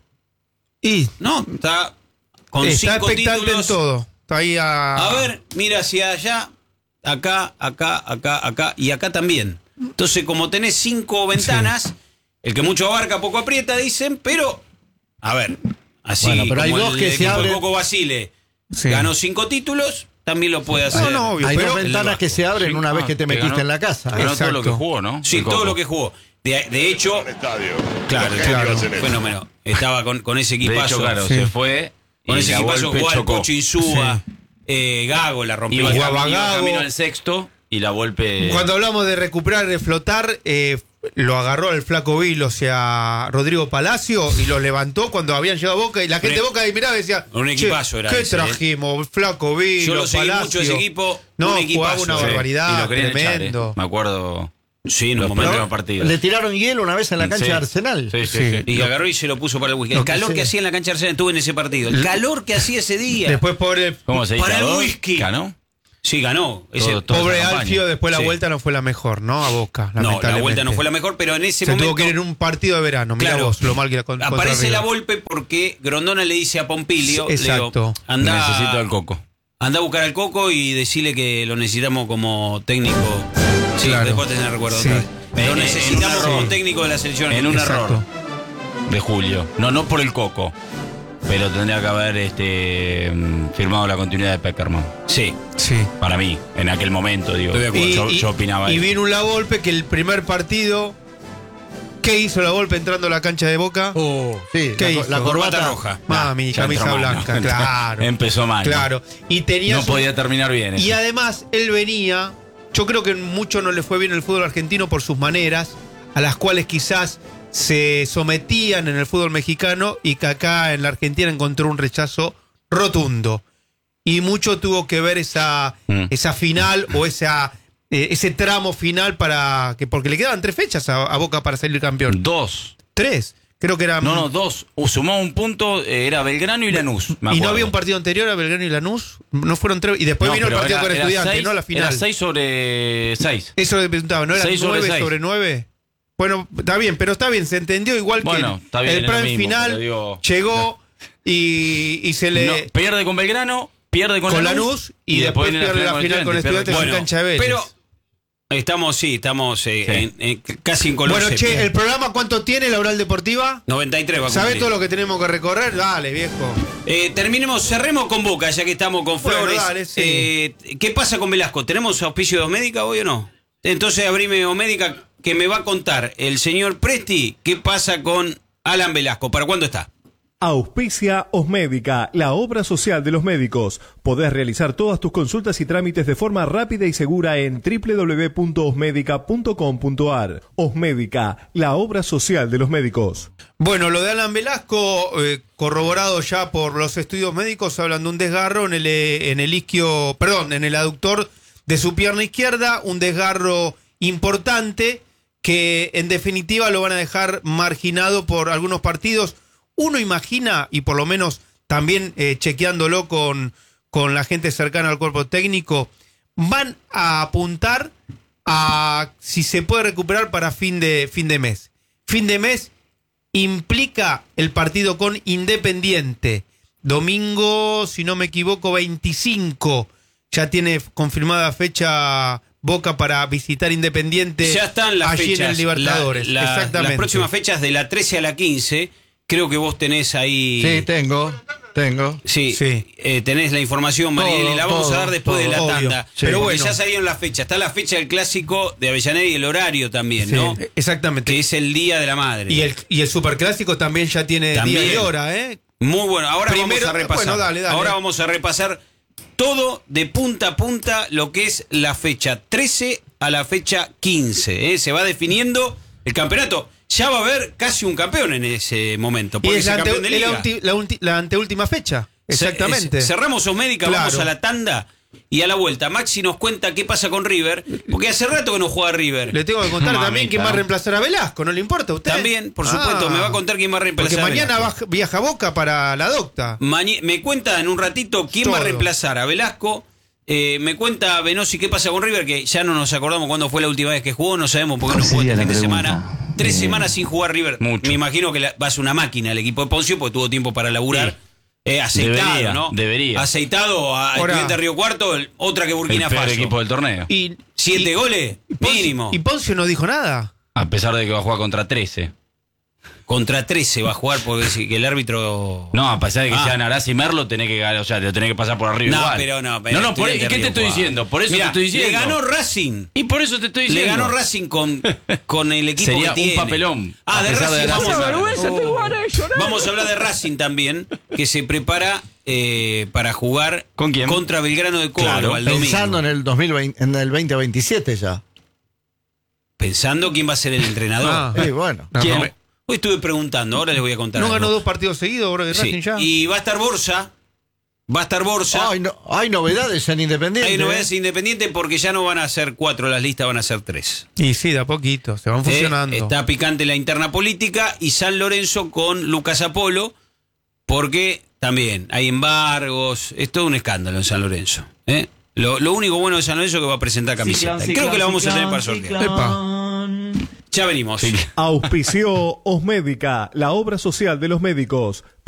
Speaker 12: Y
Speaker 11: no, está con
Speaker 12: está
Speaker 11: cinco
Speaker 12: expectante
Speaker 11: títulos.
Speaker 12: en todo. Está ahí a...
Speaker 11: A ver, mira hacia allá, acá, acá, acá, acá y acá también. Entonces, como tenés cinco ventanas, el que mucho abarca, poco aprieta, dicen, pero, a ver, así
Speaker 2: Bueno, pero hay
Speaker 11: como
Speaker 2: dos
Speaker 11: el
Speaker 2: que se
Speaker 11: equipo de
Speaker 2: abren-
Speaker 11: Coco Basile
Speaker 2: Sí.
Speaker 11: ganó cinco títulos, también lo puede hacer.
Speaker 2: Hay dos ventanas que se abren una vez que te metiste
Speaker 11: ganó-
Speaker 2: en la casa.
Speaker 11: ganó todo lo que
Speaker 13: jugó, ¿no?
Speaker 11: Sí,
Speaker 13: El
Speaker 11: todo
Speaker 13: Coco.
Speaker 11: lo que jugó. De, de hecho, claro, claro, fenómeno. Estaba con, con ese
Speaker 13: De
Speaker 11: equipazo.
Speaker 13: hecho, claro, se fue
Speaker 11: Con
Speaker 13: y
Speaker 11: ese
Speaker 13: la
Speaker 11: equipazo
Speaker 13: Volpe
Speaker 11: jugaba el
Speaker 13: chocó.
Speaker 11: Pocho Insúa, eh, Gago la rompió.
Speaker 13: Iba,
Speaker 12: Jugaba
Speaker 13: iba
Speaker 12: Gago.
Speaker 13: camino al sexto y la Volpe.
Speaker 12: Cuando hablamos de recuperar y de flotar, eh, lo agarró el flaco Vil, o sea, Rodrigo Palacio, y lo levantó cuando habían llegado a Boca. Y la gente de Boca ahí miraba y decía:
Speaker 11: Un
Speaker 12: "Che,
Speaker 11: equipazo era
Speaker 12: ¿qué
Speaker 11: ese,
Speaker 12: trajimos? Flaco Vil,
Speaker 11: Yo lo seguí
Speaker 12: Palacio".
Speaker 11: mucho ese equipo.
Speaker 12: No,
Speaker 11: un
Speaker 12: jugaba
Speaker 11: equipazo.
Speaker 12: una
Speaker 11: Sí.
Speaker 12: barbaridad,
Speaker 13: Y lo querían echar,
Speaker 12: tremendo.
Speaker 13: eh. Me acuerdo.
Speaker 11: Sí, en un
Speaker 13: los
Speaker 11: momento.
Speaker 13: primeros partidos.
Speaker 2: Le tiraron hielo una vez en la cancha
Speaker 13: Sí.
Speaker 2: de Arsenal.
Speaker 13: Sí, sí, sí.
Speaker 11: Y agarró y se lo puso para el whisky. El
Speaker 2: Lo que
Speaker 11: calor que
Speaker 2: sea.
Speaker 11: hacía en la cancha de Arsenal, estuve en ese partido. El calor que hacía ese día.
Speaker 12: Después, pobre,
Speaker 13: ¿Cómo se dice?
Speaker 11: Para el
Speaker 13: ¿Ganó?
Speaker 11: whisky.
Speaker 13: ¿Ganó?
Speaker 11: Sí, ganó. Ese,
Speaker 13: Todo- toda
Speaker 12: pobre
Speaker 13: esa campaña.
Speaker 12: Alfio, después la
Speaker 11: Sí.
Speaker 12: vuelta no fue la mejor, ¿no? A Boca.
Speaker 11: no, la
Speaker 12: lamentablemente.
Speaker 11: vuelta no fue la mejor, pero en ese
Speaker 12: Se
Speaker 11: momento.
Speaker 12: tuvo que ir en un partido de verano. Mirá
Speaker 11: Claro.
Speaker 12: vos lo mal que la con- contra
Speaker 11: Aparece la
Speaker 12: River.
Speaker 11: Volpe porque Grondona le dice a Pompilio:
Speaker 12: Sí,
Speaker 11: le digo,
Speaker 12: exacto.
Speaker 11: anda,
Speaker 13: Necesito al Coco.
Speaker 11: anda a buscar al Coco y decirle que lo necesitamos como técnico. Sí,
Speaker 12: Claro.
Speaker 11: después te recuerdo
Speaker 12: Sí.
Speaker 11: otra vez.
Speaker 13: En-
Speaker 11: Lo
Speaker 13: en-
Speaker 11: necesitamos
Speaker 13: en un
Speaker 11: como
Speaker 13: error.
Speaker 11: técnico de la selección.
Speaker 13: En un
Speaker 12: Exacto.
Speaker 13: error de Julio. No, no por el Coco. Pero tendría que haber este, mm, firmado la continuidad de Peckerman.
Speaker 11: Sí.
Speaker 12: Sí.
Speaker 13: Para mí, en aquel momento, digo.
Speaker 11: Estoy de acuerdo.
Speaker 12: Y,
Speaker 13: yo,
Speaker 12: y-
Speaker 13: yo opinaba
Speaker 12: y
Speaker 13: eso.
Speaker 12: vino un La Volpe que el primer partido. ¿Qué hizo La Volpe entrando a la cancha de Boca?
Speaker 2: Oh, sí,
Speaker 12: ¿Qué
Speaker 2: la,
Speaker 12: hizo?
Speaker 2: la corbata
Speaker 11: Corbata roja.
Speaker 12: Mami,
Speaker 13: Ya
Speaker 12: camisa
Speaker 13: entró mal,
Speaker 12: blanca,
Speaker 13: ¿no?
Speaker 12: claro.
Speaker 13: Empezó mal. ¿no?
Speaker 12: Claro. Y tenía
Speaker 13: No
Speaker 12: su-
Speaker 13: podía terminar bien.
Speaker 12: Y
Speaker 13: eso.
Speaker 12: además, él venía. Yo creo que mucho no le fue bien el fútbol argentino por sus maneras, a las cuales quizás se sometían en el fútbol mexicano y que acá en la Argentina encontró un rechazo rotundo. Y mucho tuvo que ver esa,
Speaker 13: Mm.
Speaker 12: esa final o esa, eh, ese tramo final para que porque le quedaban tres fechas a, a Boca para salir campeón.
Speaker 13: Dos.
Speaker 12: Tres. Creo que era.
Speaker 13: No, no, dos. Uh, sumó un punto, eh, era Belgrano y Lanús. me
Speaker 12: y no
Speaker 13: acuerdo.
Speaker 12: había un partido anterior a Belgrano y Lanús. No fueron tres. Y después
Speaker 13: No,
Speaker 12: vino el
Speaker 13: pero
Speaker 12: partido
Speaker 13: era-
Speaker 12: con
Speaker 13: era
Speaker 12: Estudiantes,
Speaker 13: seis-
Speaker 12: no la final.
Speaker 13: Era seis sobre seis.
Speaker 12: Eso le preguntaba, ¿no era
Speaker 13: Seis sobre
Speaker 12: nueve
Speaker 13: seis.
Speaker 12: sobre nueve? Bueno, está bien, pero está bien, se entendió igual
Speaker 13: Bueno,
Speaker 12: que
Speaker 13: está bien,
Speaker 12: el
Speaker 13: es lo
Speaker 12: plan
Speaker 13: mismo,
Speaker 12: final
Speaker 13: pero digo-
Speaker 12: llegó y, y se le
Speaker 13: No, pierde con Belgrano, pierde con,
Speaker 12: con Lanús y, después
Speaker 13: viene
Speaker 12: pierde la final con Estudiantes
Speaker 13: Estudiantes
Speaker 12: en
Speaker 11: Bueno,
Speaker 12: cancha de Vélez.
Speaker 11: pero Estamos, sí, estamos eh,
Speaker 13: Sí.
Speaker 11: En, en- casi en color
Speaker 12: Bueno,
Speaker 11: sepia.
Speaker 12: che, ¿el programa cuánto tiene, la Oral Deportiva?
Speaker 11: noventa y tres va a
Speaker 12: ¿Sabés
Speaker 11: cumplir.
Speaker 12: todo lo que tenemos que recorrer? Dale, viejo.
Speaker 11: Eh, terminemos, cerremos con Boca, ya que estamos con
Speaker 12: Bueno,
Speaker 11: Flores.
Speaker 12: dale, sí.
Speaker 11: Eh, ¿Qué pasa con Velasco? ¿Tenemos auspicio de Osmédica hoy o no? Entonces abrime Osmédica, que me va a contar el señor Presti qué pasa con Alan Velasco. ¿Para cuándo está?
Speaker 17: Auspicia Osmédica, la obra social de los médicos. Podés realizar todas tus consultas y trámites de forma rápida y segura en doble u doble u doble u punto osmédica punto com punto a r. Osmédica, la obra social de los médicos.
Speaker 12: Bueno, lo de Alan Velasco, eh, corroborado ya por los estudios médicos, hablan de un desgarro en el, eh, en el isquio, perdón, en el aductor de su pierna izquierda, un desgarro importante que en definitiva lo van a dejar marginado por algunos partidos. Uno imagina, y por lo menos también eh, chequeándolo con, con la gente cercana al cuerpo técnico, van a apuntar a si se puede recuperar para fin de, fin de mes. Fin de mes implica el partido con Independiente. Domingo, si no me equivoco, veinticinco. Ya tiene confirmada fecha Boca para visitar Independiente.
Speaker 11: Ya están las
Speaker 12: allí
Speaker 11: fechas.
Speaker 12: en el Libertadores.
Speaker 11: La- la-
Speaker 12: Exactamente.
Speaker 11: Las próximas fechas de la trece a la quince. Creo que vos tenés ahí.
Speaker 2: Sí, tengo, tengo.
Speaker 11: Sí, eh, tenés la información, Mariel, y la vamos
Speaker 2: todo,
Speaker 11: a dar después
Speaker 2: todo,
Speaker 11: de la
Speaker 2: obvio.
Speaker 11: tanda.
Speaker 2: Sí.
Speaker 11: Pero
Speaker 2: Porque
Speaker 11: bueno, ya salieron las fechas. Está la fecha del clásico de Avellaneda y el horario también,
Speaker 12: Sí,
Speaker 11: ¿no?
Speaker 12: exactamente.
Speaker 11: Que es el Día de la Madre.
Speaker 12: Y el, y el Superclásico también ya tiene
Speaker 11: También.
Speaker 12: día y hora, ¿eh?
Speaker 11: Muy bueno. Ahora
Speaker 12: Primero-
Speaker 11: vamos a repasar.
Speaker 12: bueno, dale, dale.
Speaker 11: Ahora vamos a repasar todo de punta a punta lo que es la fecha trece a la fecha quince. ¿eh? Se va definiendo el campeonato. Ya va a haber casi un campeón en ese momento.
Speaker 12: Y
Speaker 11: Porque
Speaker 12: es
Speaker 11: es
Speaker 12: la,
Speaker 11: el
Speaker 12: ante-
Speaker 11: campeón de
Speaker 12: la
Speaker 11: liga.
Speaker 12: ulti- la ulti- la anteúltima fecha. Exactamente.
Speaker 11: Ce- Cerramos Osmédica, vamos
Speaker 12: Claro.
Speaker 11: a la tanda y a la vuelta. Maxi nos cuenta qué pasa con River, porque hace rato que no juega River.
Speaker 12: Le tengo que contar
Speaker 11: Mamita.
Speaker 12: también quién va a reemplazar a Velasco, ¿no le importa a usted?
Speaker 11: También, por supuesto,
Speaker 12: Ah.
Speaker 11: me va a contar quién va a reemplazar
Speaker 12: Porque
Speaker 11: a
Speaker 12: mañana
Speaker 11: Velasco.
Speaker 12: baja- viaja Boca para la docta.
Speaker 11: Mañe- me cuenta en un ratito quién va a
Speaker 12: Todo.
Speaker 11: reemplazar a Velasco. Eh, me cuenta Venosi qué pasa con River, que ya no nos acordamos cuándo fue la última vez que jugó, no sabemos por qué no jugó este fin de semana. Tres semanas sin jugar River. Me imagino que la- va a ser una máquina el equipo de Poncio, porque tuvo tiempo para laburar. Eh, aceitado,
Speaker 13: Debería,
Speaker 11: ¿no?
Speaker 13: debería.
Speaker 11: Aceitado a
Speaker 12: Ahora-
Speaker 11: Estudiantes Río Cuarto, el- otra que Burkina
Speaker 13: El peor
Speaker 11: Faso.
Speaker 13: equipo del torneo.
Speaker 12: Y,
Speaker 11: Siete goles, mínimo.
Speaker 12: y Poncio no dijo nada.
Speaker 13: A pesar de que va a jugar contra trece.
Speaker 11: Contra trece va a jugar porque sí, que el árbitro.
Speaker 13: No, a pesar de que
Speaker 11: Ah.
Speaker 13: sean Arás y Merlo, tenés que, o sea, lo tenés que pasar por arriba
Speaker 11: No,
Speaker 13: igual.
Speaker 11: pero no, pero
Speaker 13: no, no, por,
Speaker 11: Estudiantes
Speaker 13: ¿qué te
Speaker 11: Río
Speaker 13: estoy
Speaker 11: Cuarto.
Speaker 13: diciendo? Por eso
Speaker 11: Mirá,
Speaker 13: te estoy diciendo.
Speaker 11: Le ganó Racing.
Speaker 13: Y por eso te estoy
Speaker 11: Le
Speaker 13: diciendo.
Speaker 11: ganó Racing con, con el equipo
Speaker 13: Sería
Speaker 11: que
Speaker 13: un
Speaker 11: tiene.
Speaker 13: papelón,
Speaker 11: Ah,
Speaker 13: a
Speaker 11: de
Speaker 13: pesar de
Speaker 11: Racing
Speaker 13: la
Speaker 11: vamos a
Speaker 13: raza.
Speaker 11: hablar. Vamos a hablar de Racing también, que se prepara eh, para jugar
Speaker 13: ¿Con quién?
Speaker 11: contra Belgrano de Córdoba
Speaker 2: Claro,
Speaker 11: el domingo.
Speaker 2: pensando en el dos mil veinte, en el veinte veintisiete ya.
Speaker 11: Pensando quién va a ser el entrenador.
Speaker 12: Ah.
Speaker 2: Sí, bueno.
Speaker 12: No,
Speaker 11: ¿Quién?
Speaker 12: no.
Speaker 11: Hoy estuve preguntando, ahora les voy a contar.
Speaker 12: ¿No
Speaker 11: algo.
Speaker 12: ganó dos partidos seguidos, bro, de
Speaker 11: Sí,
Speaker 12: Racing ya?
Speaker 11: y va a estar Borsa. Va a estar Borsa.
Speaker 2: Hay, no- hay novedades en Independiente.
Speaker 11: Hay novedades
Speaker 2: ¿eh?
Speaker 11: independientes porque ya no van a ser cuatro las listas, van a ser tres.
Speaker 12: Y sí, de a poquito, se van
Speaker 11: Eh,
Speaker 12: fusionando.
Speaker 11: está picante la interna política y San Lorenzo con Lucas Apolo, porque también hay embargos, es todo un escándalo en San Lorenzo. ¿eh? Lo, lo único bueno de San Lorenzo es que va a presentar camiseta.
Speaker 17: Ciclán,
Speaker 11: Creo que la vamos a
Speaker 17: ciclán,
Speaker 11: tener para sortear.
Speaker 17: ciclán.
Speaker 11: Ya venimos.
Speaker 17: Auspició Osmédica, la obra social de los médicos.